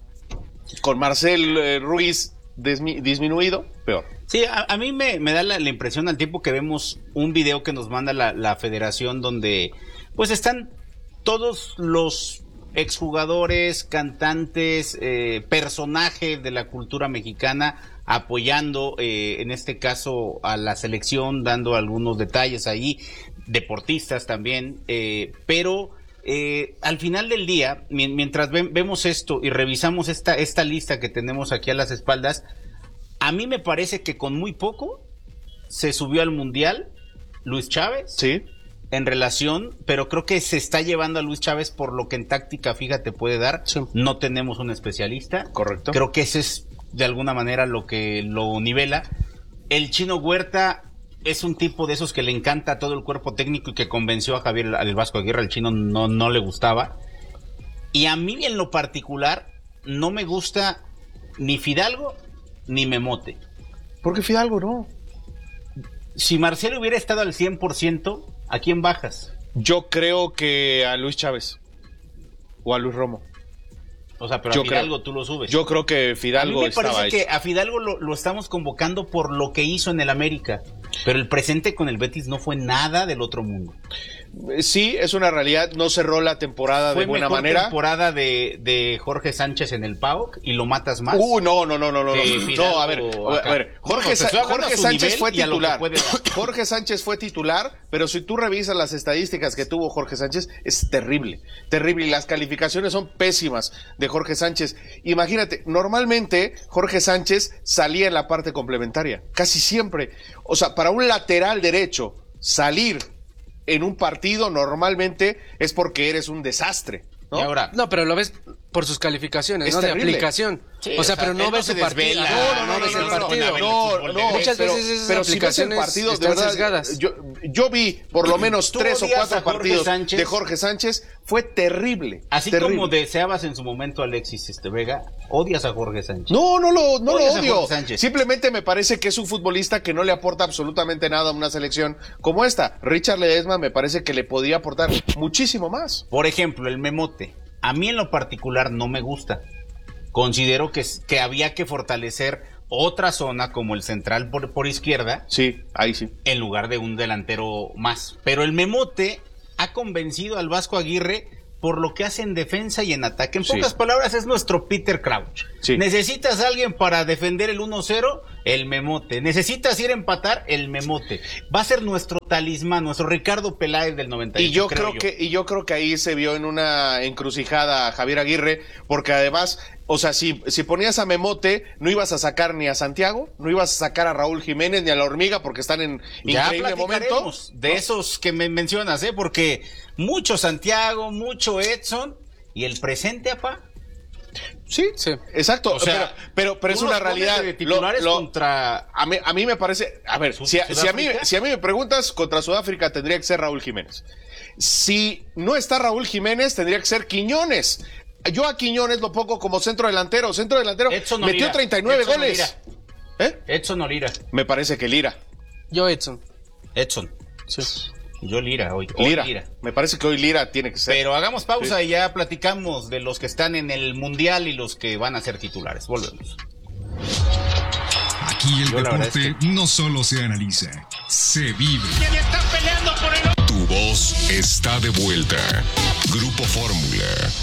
con Marcel eh, Ruiz dismi- disminuido, peor. Sí, a, a mí me, me da la, la impresión al tiempo que vemos un video que nos manda la, la federación donde pues están todos los exjugadores, cantantes, eh, personajes de la cultura mexicana apoyando, eh, en este caso, a la selección, dando algunos detalles ahí, deportistas también, eh, pero eh, al final del día, mientras ve vemos esto y revisamos esta, esta lista que tenemos aquí a las espaldas, a mí me parece que con muy poco se subió al Mundial Luis Chávez. Sí. En relación, pero creo que se está llevando a Luis Chávez por lo que en táctica fija te puede dar. Sí. No tenemos un especialista. Correcto. Creo que ese es de alguna manera lo que lo nivela. El Chino Huerta es un tipo de esos que le encanta todo el cuerpo técnico y que convenció a Javier al Vasco Aguirre. Al Chino no, no le gustaba. Y a mí en lo particular no me gusta ni Fidalgo ni Memote. ¿Por qué Fidalgo no? Si Marcelo hubiera estado al cien por ciento, ¿a quién bajas? Yo creo que a Luis Chávez o a Luis Romo. O sea, pero yo a Fidalgo creo, tú lo subes. Yo creo que Fidalgo a mí me estaba parece hecho. que a Fidalgo lo, lo estamos convocando por lo que hizo en el América, pero el presente con el Betis no fue nada del otro mundo. Sí, es una realidad, no cerró la temporada fue de buena mejor manera. temporada de, de Jorge Sánchez en el P A O C y lo matas más. Uh, no, no, no, no, no. Sí, No, a ver, a ver, Jorge, no, Sa Jorge Sánchez fue titular. Jorge Sánchez fue titular, pero si tú revisas las estadísticas que tuvo Jorge Sánchez, es terrible, terrible. Y las calificaciones son pésimas de Jorge Sánchez. Imagínate, normalmente Jorge Sánchez salía en la parte complementaria, casi siempre. O sea, para un lateral derecho, salir en un partido normalmente es porque eres un desastre, ¿no? Y ahora, no, pero lo ves, por sus calificaciones, Es ¿no? terrible. De aplicación. Sí, o sea, o sea, pero no él no ves se su partido. desvela. No, no, No, no, no, ves no, el no, partido. no, no, no, Muchas pero- veces esas pero si ves el aplicaciones partido, de están verdad, sesgadas. Yo, yo vi por lo menos ¿Tú tres o odias cuatro a Jorge partidos Sánchez? de Jorge Sánchez. Fue terrible. Así terrible. como deseabas en su momento a Alexis este Vega, odias a Jorge Sánchez. No, no lo, no lo Odias a odio. Jorge Sánchez. Simplemente me parece que es un futbolista que no le aporta absolutamente nada a una selección como esta. Richard Ledesma me parece que le podía aportar muchísimo más. Por ejemplo, el Memote. A mí en lo particular no me gusta. Considero que, que había que fortalecer otra zona como el central por, por izquierda. Sí, ahí sí. En lugar de un delantero más. Pero el Memote ha convencido al Vasco Aguirre por lo que hace en defensa y en ataque. En Sí. pocas palabras, es nuestro Peter Crouch. Sí. ¿Necesitas a alguien para defender el uno cero? El Memote. ¿Necesitas ir a empatar? El Memote. Va a ser nuestro talismán, nuestro Ricardo Peláez del noventa y ocho, Y yo creo creo que y yo creo que ahí se vio en una encrucijada a Javier Aguirre, porque además, o sea, si, si ponías a Memote, no ibas a sacar ni a Santiago, no ibas a sacar a Raúl Jiménez ni a la Hormiga, porque están en Ya increíble momento. platicaremos de esos que me mencionas, ¿eh? Porque mucho Santiago, mucho Edson y el presente, apá. Sí, exacto. O sea, pero pero, pero es tú una los pones realidad. de titulares Lo- lo- contra a mí, a mí me parece, a ver, si a, si a mí ¿Sudáfrica? si a mí me preguntas, contra Sudáfrica tendría que ser Raúl Jiménez. Si no está Raúl Jiménez, tendría que ser Quiñones. Yo a Quiñones lo pongo como centro delantero, centro delantero. Edson metió Olira. treinta y nueve Edson goles. Olira. Edson Olira. Me parece que Lira. Yo Edson. Edson. Sí. Yo Lira hoy. hoy Lira. Me parece que hoy Lira tiene que ser. Pero hagamos pausa Sí. y ya platicamos de los que están en el Mundial y los que van a ser titulares. Volvemos. Aquí el Yo la verdad deporte es no solo se analiza, se vive. ¿Quién está peleando por el Tu voz está de vuelta. Grupo Fórmula.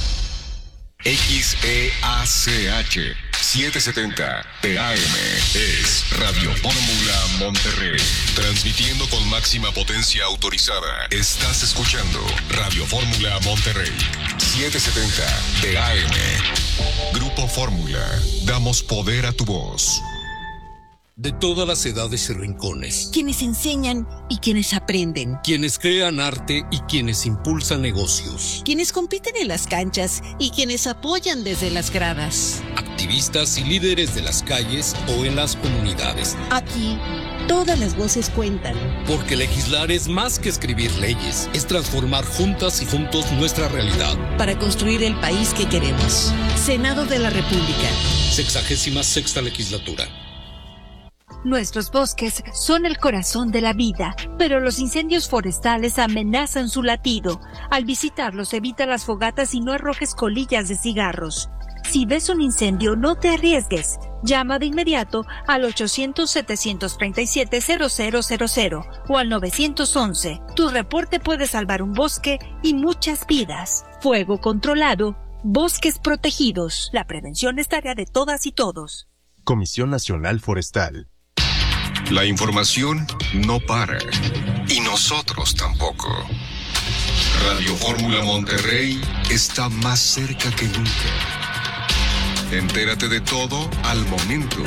X E A C H setecientos setenta T A M es Radio Fórmula Monterrey. Transmitiendo con máxima potencia autorizada. Estás escuchando Radio Fórmula Monterrey. setecientos setenta T A M. Grupo Fórmula. Damos poder a tu voz. De todas las edades y rincones, Quienes enseñan y quienes aprenden. quienes crean arte y quienes impulsan negocios, Quienes compiten en las canchas y quienes apoyan desde las gradas. activistas y líderes de las calles o en las comunidades. Aquí, todas las voces cuentan. Porque legislar es más que escribir leyes, es transformar juntas y juntos nuestra realidad. Para construir el país que queremos. Senado de la República. Sexagésima sexta legislatura. Nuestros bosques son el corazón de la vida, pero los incendios forestales amenazan su latido. Al visitarlos, evita las fogatas y no arrojes colillas de cigarros. Si ves un incendio, no te arriesgues. Llama de inmediato al ochocientos, setecientos treinta y siete, cero cero cero cero o al novecientos once. Tu reporte puede salvar un bosque y muchas vidas. Fuego controlado, bosques protegidos. La prevención es tarea de todas y todos. Comisión Nacional Forestal. La información no para. Y nosotros tampoco. Radio Fórmula Monterrey está más cerca que nunca. Entérate de todo al momento.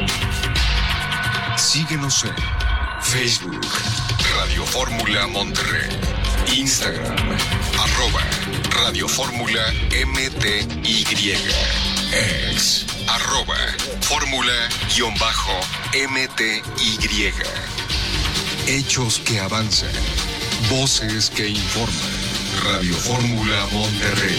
Síguenos en Facebook, Radio Fórmula Monterrey. Instagram, arroba Radio Fórmula M T Y. Ex, arroba Fórmula-M T Y. Hechos que avanzan. Voces que informan. Radio Fórmula Monterrey.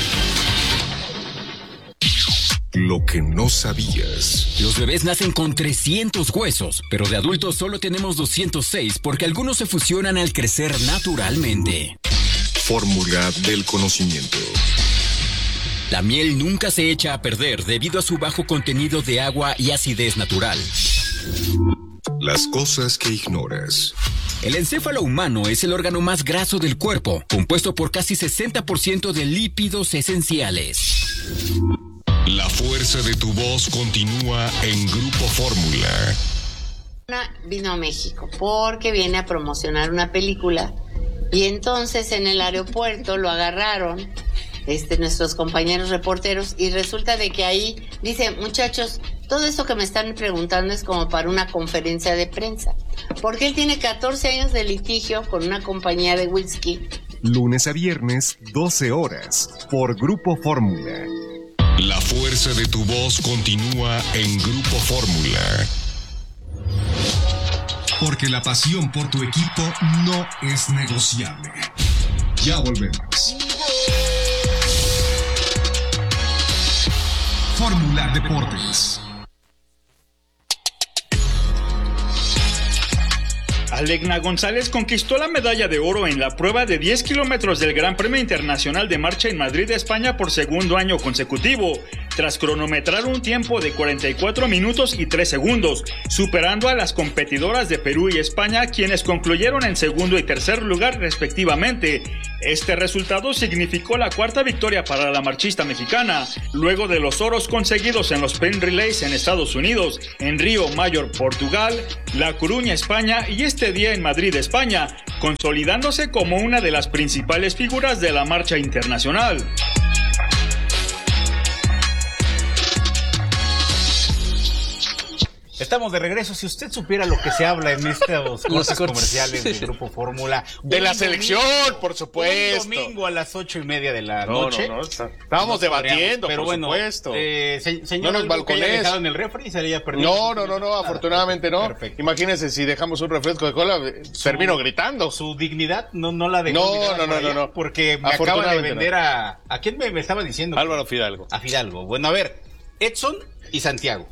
Lo que no sabías. Los bebés nacen con trescientos huesos, pero de adultos solo tenemos doscientos seis porque algunos se fusionan al crecer naturalmente. Fórmula del conocimiento. La miel nunca se echa a perder debido a su bajo contenido de agua y acidez natural. Las cosas que ignoras. El encéfalo humano es el órgano más graso del cuerpo, compuesto por casi sesenta por ciento de lípidos esenciales. La fuerza de tu voz continúa en Grupo Fórmula. Vino a México porque viene a promocionar una película y entonces en el aeropuerto lo agarraron este, nuestros compañeros reporteros y resulta de que ahí dice, muchachos, todo esto que me están preguntando es como para una conferencia de prensa, porque él tiene catorce años de litigio con una compañía de whisky. Lunes a viernes, doce horas, por Grupo Fórmula. La fuerza de tu voz continúa en Grupo Fórmula. Porque la pasión por tu equipo no es negociable. Ya volvemos. Fórmula Deportes. Alegna González conquistó la medalla de oro en la prueba de diez kilómetros del Gran Premio Internacional de Marcha en Madrid, España, por segundo año consecutivo, tras cronometrar un tiempo de cuarenta y cuatro minutos y tres segundos, superando a las competidoras de Perú y España, quienes concluyeron en segundo y tercer lugar respectivamente. Este resultado significó la cuarta victoria para la marchista mexicana, luego de los oros conseguidos en los Sprint Relays en Estados Unidos, en Río Mayor, Portugal, La Coruña, España, y este día en Madrid, España, consolidándose como una de las principales figuras de la marcha internacional. Estamos de regreso. Si usted supiera lo que se habla en estos cortes comerciales del Grupo Fórmula. De la selección, domingo, por supuesto. Un domingo a las ocho y media de la no, noche. No, no, estábamos debatiendo, pero por bueno, supuesto. Eh, se, señor, no nos balcones. ¿dejado en el refri y se había perdido? No, no, no, no, afortunadamente no. Perfecto. Imagínense, si dejamos un refresco de cola, su, termino gritando. Su dignidad no, no la dejó. No, no, no, no, no. Porque me acaba de vender no. a... ¿A quién me, me estaba diciendo? Álvaro Fidalgo. A Fidalgo. Bueno, a ver, Edson y Santiago,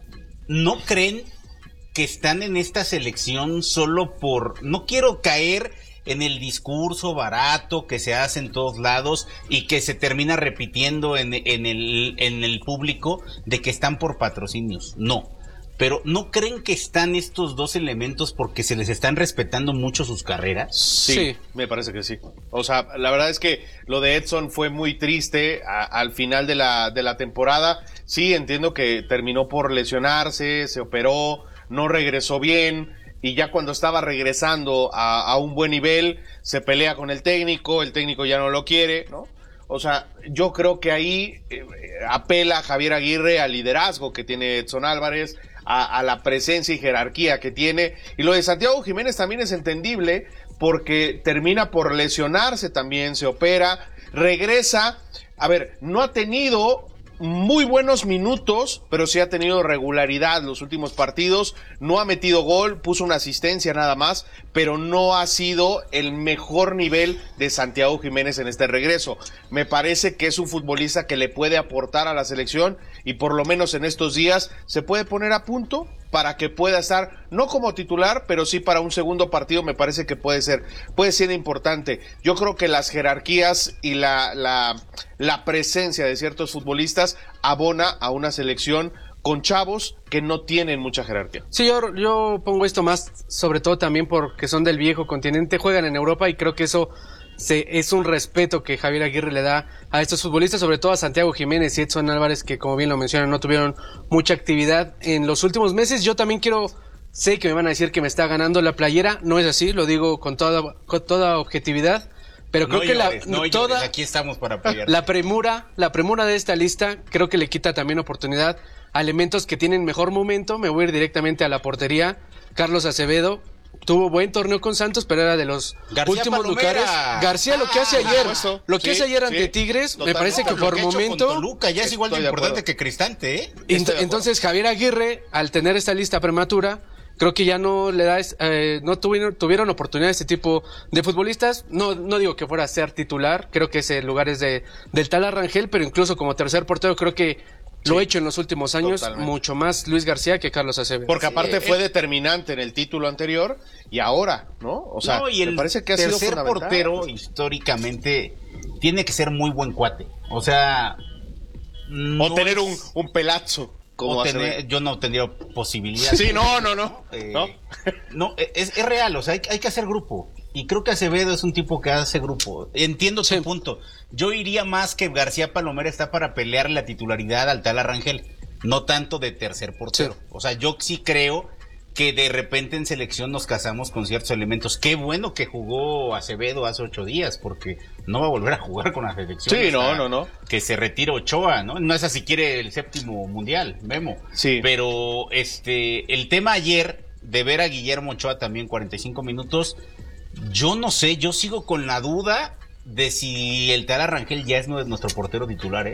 ¿no creen que están en esta selección solo por... No quiero caer en el discurso barato que se hace en todos lados y que se termina repitiendo en, en, el, en el público de que están por patrocinios. No. Pero ¿no creen que están estos dos elementos porque se les están respetando mucho sus carreras? Sí, sí. Me parece que sí. O sea, la verdad es que lo de Edson fue muy triste a, al final de la, de la temporada. Sí, entiendo que terminó por lesionarse, se operó, no regresó bien, y ya cuando estaba regresando a, a un buen nivel, se pelea con el técnico, el técnico ya no lo quiere, ¿no? O sea, yo creo que ahí eh, apela Javier Aguirre al liderazgo que tiene Edson Álvarez, a, a la presencia y jerarquía que tiene, y lo de Santiago Jiménez también es entendible, porque termina por lesionarse también, se opera, regresa, a ver, no ha tenido muy buenos minutos, pero sí ha tenido regularidad los últimos partidos, no ha metido gol, puso una asistencia nada más, pero no ha sido el mejor nivel de Santiago Jiménez en este regreso. Me parece que es un futbolista que le puede aportar a la selección y por lo menos en estos días se puede poner a punto para que pueda estar, no como titular, pero sí para un segundo partido. Me parece que puede ser, puede ser importante. Yo creo que las jerarquías y la, la, la presencia de ciertos futbolistas abona a una selección con chavos que no tienen mucha jerarquía. Sí, yo, yo pongo esto más, sobre todo también porque son del viejo continente, juegan en Europa y creo que eso se, es un respeto que Javier Aguirre le da a estos futbolistas, sobre todo a Santiago Jiménez y Edson Álvarez, que como bien lo mencionan, no tuvieron mucha actividad en los últimos meses. Yo también quiero, sé que me van a decir que me está ganando la playera, no es así, lo digo con toda, con toda objetividad, pero creo no que llores, la, no toda, llores, aquí estamos para apoyar. La premura, la premura de esta lista creo que le quita también oportunidad a elementos que tienen mejor momento. Me voy a ir directamente a la portería. Carlos Acevedo tuvo buen torneo con Santos, pero era de los García últimos Palomera. lugares. García, lo que hace Ah, ayer, eso, lo que sí, hace ayer ante sí. Tigres, Total, me parece no, que lo por que ha hecho momento con Toluca ya es igual de Estoy de importante acuerdo. que Cristante, ¿eh? Ent- entonces Javier Aguirre, al tener esta lista prematura, creo que ya no le da, eh, no tuvieron, tuvieron oportunidad este tipo de futbolistas. No, no digo que fuera a ser titular, creo que ese lugar es de, del Tala Rangel, pero incluso como tercer portero creo que lo ha hecho en los últimos años Totalmente. mucho más Luis García que Carlos Acevedo. Porque aparte Sí, fue es- determinante en el título anterior y ahora, ¿no? O sea, No, y el me parece que ha sido tercer fundamental. portero históricamente tiene que ser muy buen cuate. O sea, no O tener es- un, un pelazo. Como o Acevedo. tener- yo no tendría posibilidad. Sí, no, no, no. Eh, ¿No? no, es, es real, o sea, hay, hay que hacer grupo. Y creo que Acevedo es un tipo que hace grupo. Entiendo tu punto. Yo iría más que García Palomera está para pelear la titularidad al Tala Rangel, no tanto de tercer portero. Sí. O sea, yo sí creo que de repente en selección nos casamos con ciertos elementos. Qué bueno que jugó Acevedo hace ocho días, porque no va a volver a jugar con la selección. Sí, hasta no, no, no. Que se retira Ochoa, ¿no? No es así, quiere el séptimo mundial, Memo. Sí. Pero este, el tema ayer de ver a Guillermo Ochoa también cuarenta y cinco minutos, yo no sé, yo sigo con la duda de si el Tala Rangel ya es nuestro portero titular, ¿eh?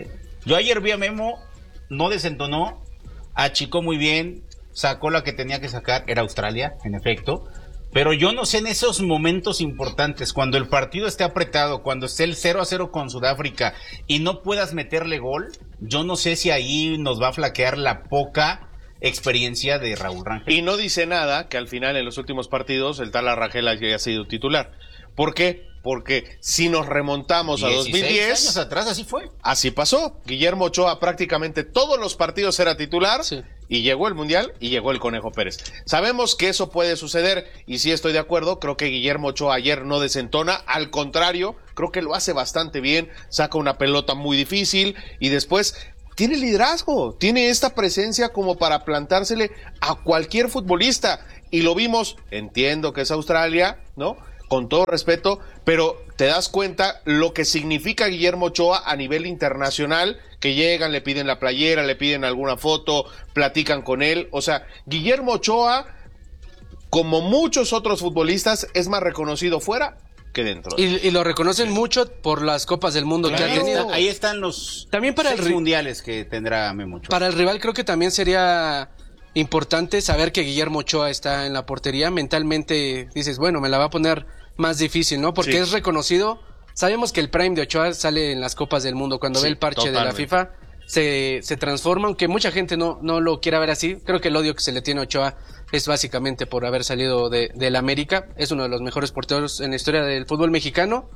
Yo ayer vi a Memo, no desentonó, achicó muy bien, sacó la que tenía que sacar, era Australia, en efecto. Pero yo no sé en esos momentos importantes, cuando el partido esté apretado, cuando esté el cero a cero con Sudáfrica y no puedas meterle gol, yo no sé si ahí nos va a flaquear la poca experiencia de Raúl Rangel. Y no dice nada que al final en los últimos partidos el tal Rangel haya sido titular. ¿Por qué? Porque si nos remontamos a dos mil diez, años atrás así fue. Así pasó. Guillermo Ochoa prácticamente todos los partidos era titular, sí. Y llegó el Mundial y llegó el Conejo Pérez. Sabemos que eso puede suceder y sí estoy de acuerdo, creo que Guillermo Ochoa ayer no desentona, al contrario, creo que lo hace bastante bien, saca una pelota muy difícil y después tiene liderazgo, tiene esta presencia como para plantársele a cualquier futbolista y lo vimos, entiendo que es Australia, ¿no? Con todo respeto, pero te das cuenta lo que significa Guillermo Ochoa a nivel internacional, que llegan, le piden la playera, le piden alguna foto, platican con él, o sea, Guillermo Ochoa, como muchos otros futbolistas, es más reconocido fuera que dentro. Y, y lo reconocen mucho por las Copas del Mundo claro. que ha tenido. Ahí están los también para seis el mundiales que tendrá Memo Ochoa. Para el rival creo que también sería importante saber que Guillermo Ochoa está en la portería. Mentalmente dices, bueno, me la va a poner más difícil, ¿no? Porque sí. es reconocido. Sabemos que el prime de Ochoa sale en las Copas del Mundo. Cuando sí, ve el parche totalmente. de la FIFA, se, se transforma, aunque mucha gente no, no lo quiera ver así. Creo que el odio que se le tiene a Ochoa es básicamente por haber salido de, del América. Es uno de los mejores porteros en la historia del fútbol mexicano.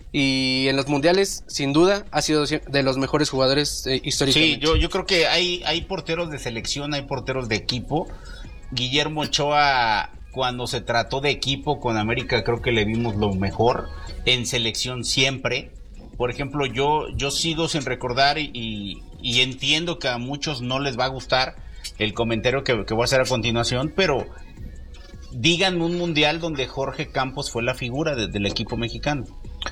Y en los mundiales, sin duda, ha sido de los mejores jugadores eh, históricamente. Sí, yo, yo creo que hay, hay porteros de selección, hay porteros de equipo. Guillermo Ochoa, cuando se trató de equipo con América, creo que le vimos lo mejor. En selección siempre. Por ejemplo, yo, yo sigo sin recordar y, y, y entiendo que a muchos no les va a gustar el comentario que, que voy a hacer a continuación, pero díganme un mundial donde Jorge Campos fue la figura de, del equipo mexicano.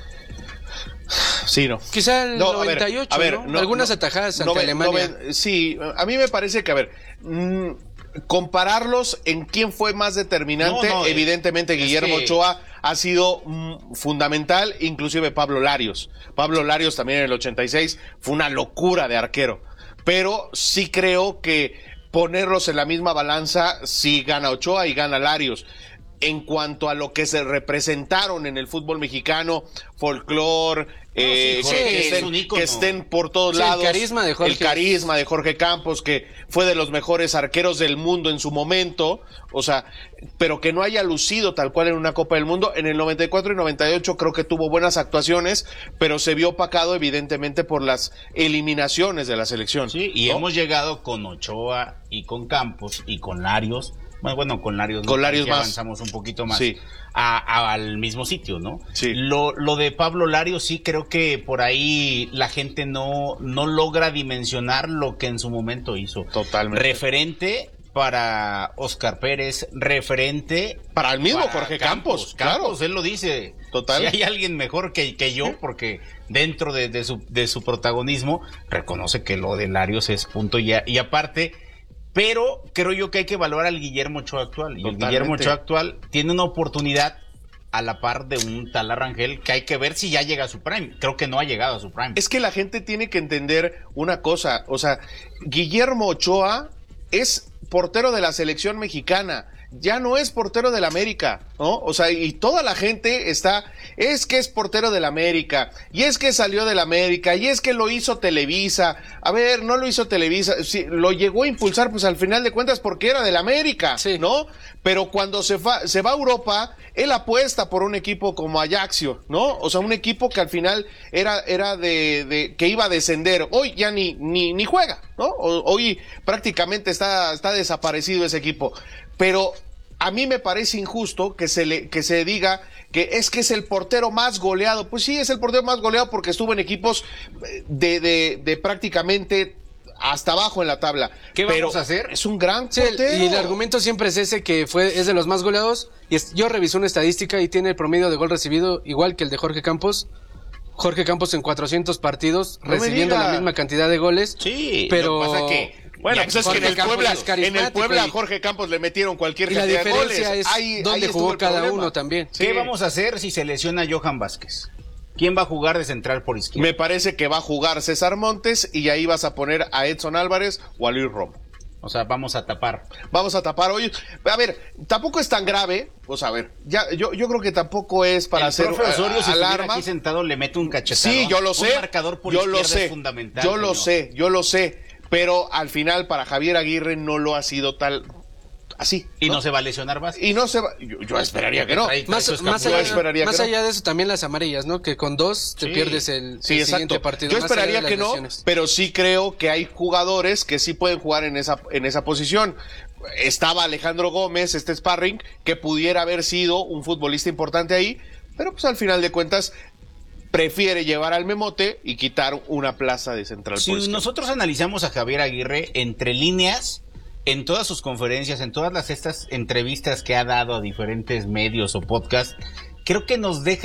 Sí, no. Quizá el no, noventa y ocho, a ver, a ver, ¿no? ¿no? Algunas no, atajadas ante no, Alemania. No, sí, a mí me parece que, a ver, mmm, compararlos en quién fue más determinante, no, no, evidentemente Guillermo que... Ochoa ha sido mmm, fundamental, inclusive Pablo Larios. Pablo Larios también en el ochenta y seis fue una locura de arquero, pero sí creo que ponerlos en la misma balanza, sí gana Ochoa y gana Larios. En cuanto a lo que se representaron en el fútbol mexicano, folclore, eh, no, sí, que, que, estén, que estén por todos sí, lados. El carisma de Jorge. El carisma de Jorge Campos, que fue de los mejores arqueros del mundo en su momento, o sea, pero que no haya lucido tal cual en una Copa del Mundo. En el noventa y cuatro y noventa y ocho creo que tuvo buenas actuaciones, pero se vio opacado evidentemente por las eliminaciones de la selección. Sí, y ¿no? hemos llegado con Ochoa y con Campos y con Larios. Bueno, con Larios, con Larios más. avanzamos un poquito más sí. a, a, al mismo sitio, ¿no? Sí. Lo, lo de Pablo Larios sí creo que por ahí la gente no, no logra dimensionar lo que en su momento hizo. Totalmente. Referente para Oscar Pérez, referente para el mismo para Jorge Campos, Campos, claro. Campos, él lo dice. Total. Si hay alguien mejor que, que yo, porque dentro de, de, su, de su protagonismo reconoce que lo de Larios es punto y, a, y aparte. Pero creo yo que hay que valorar al Guillermo Ochoa actual. Y Totalmente. el Guillermo Ochoa actual tiene una oportunidad a la par de un tal Rangel que hay que ver si ya llega a su prime. Creo que no ha llegado a su prime. Es que la gente tiene que entender una cosa. O sea, Guillermo Ochoa es portero de la selección mexicana. Ya no es portero del América, ¿no? O sea, y toda la gente está, es que es portero del América, y es que salió del América, y es que lo hizo Televisa. A ver, no lo hizo Televisa, sí, lo llegó a impulsar, pues al final de cuentas porque era del América, sí. ¿no? Pero cuando se va, se va a Europa, él apuesta por un equipo como Ajaxio, ¿no? O sea, un equipo que al final era, era de, de, que iba a descender. Hoy ya ni, ni, ni juega, ¿no? Hoy prácticamente está, está desaparecido ese equipo. Pero a mí me parece injusto que se le que se diga que es que es el portero más goleado. Pues sí, es el portero más goleado porque estuvo en equipos de, de, de prácticamente hasta abajo en la tabla. ¿Qué Pero vamos a hacer? Es un gran sí, portero. Y el argumento siempre es ese, que fue es de los más goleados. Y es, yo revisé una estadística y tiene el promedio de gol recibido igual que el de Jorge Campos. Jorge Campos en cuatrocientos partidos, no recibiendo la misma cantidad de goles. Sí, pero... lo que pasa que... Bueno, pues es que en el, Puebla, en el Puebla a Jorge Campos le metieron cualquier y cantidad de goles. Y la diferencia es ahí, dónde ahí jugó cada problema. uno también. ¿Qué sí. vamos a hacer si se lesiona Johan Vázquez? ¿Quién va a jugar de central por izquierda? Me parece que va a jugar César Montes y ahí vas a poner a Edson Álvarez o a Luis Romo. O sea, vamos a tapar. Vamos a tapar hoy. A ver, tampoco es tan grave. O sea, a ver, ya, yo, yo creo que tampoco es para el hacer profe Osorio, si alarma. Aquí sentado le mete un cachetado. Sí, yo lo sé. Un marcador por yo lo izquierda sé. Es fundamental. Yo lo señor. sé, yo lo sé. Pero al final para Javier Aguirre no lo ha sido tal así. Y no, no se va a lesionar más. Y no se va. Yo, yo esperaría que no. Trae, trae más, más, allá, más allá de eso también las amarillas, ¿no? Que con dos te sí. pierdes el, sí, el siguiente partido. Yo esperaría que no, pero sí creo que hay jugadores que sí pueden jugar en esa en esa posición. Estaba Alejandro Gómez, este sparring, que pudiera haber sido un futbolista importante ahí, pero pues al final de cuentas prefiere llevar al Memote y quitar una plaza de central. Si nosotros analizamos a Javier Aguirre entre líneas, en todas sus conferencias, en todas las estas entrevistas que ha dado a diferentes medios o podcasts, creo que nos deja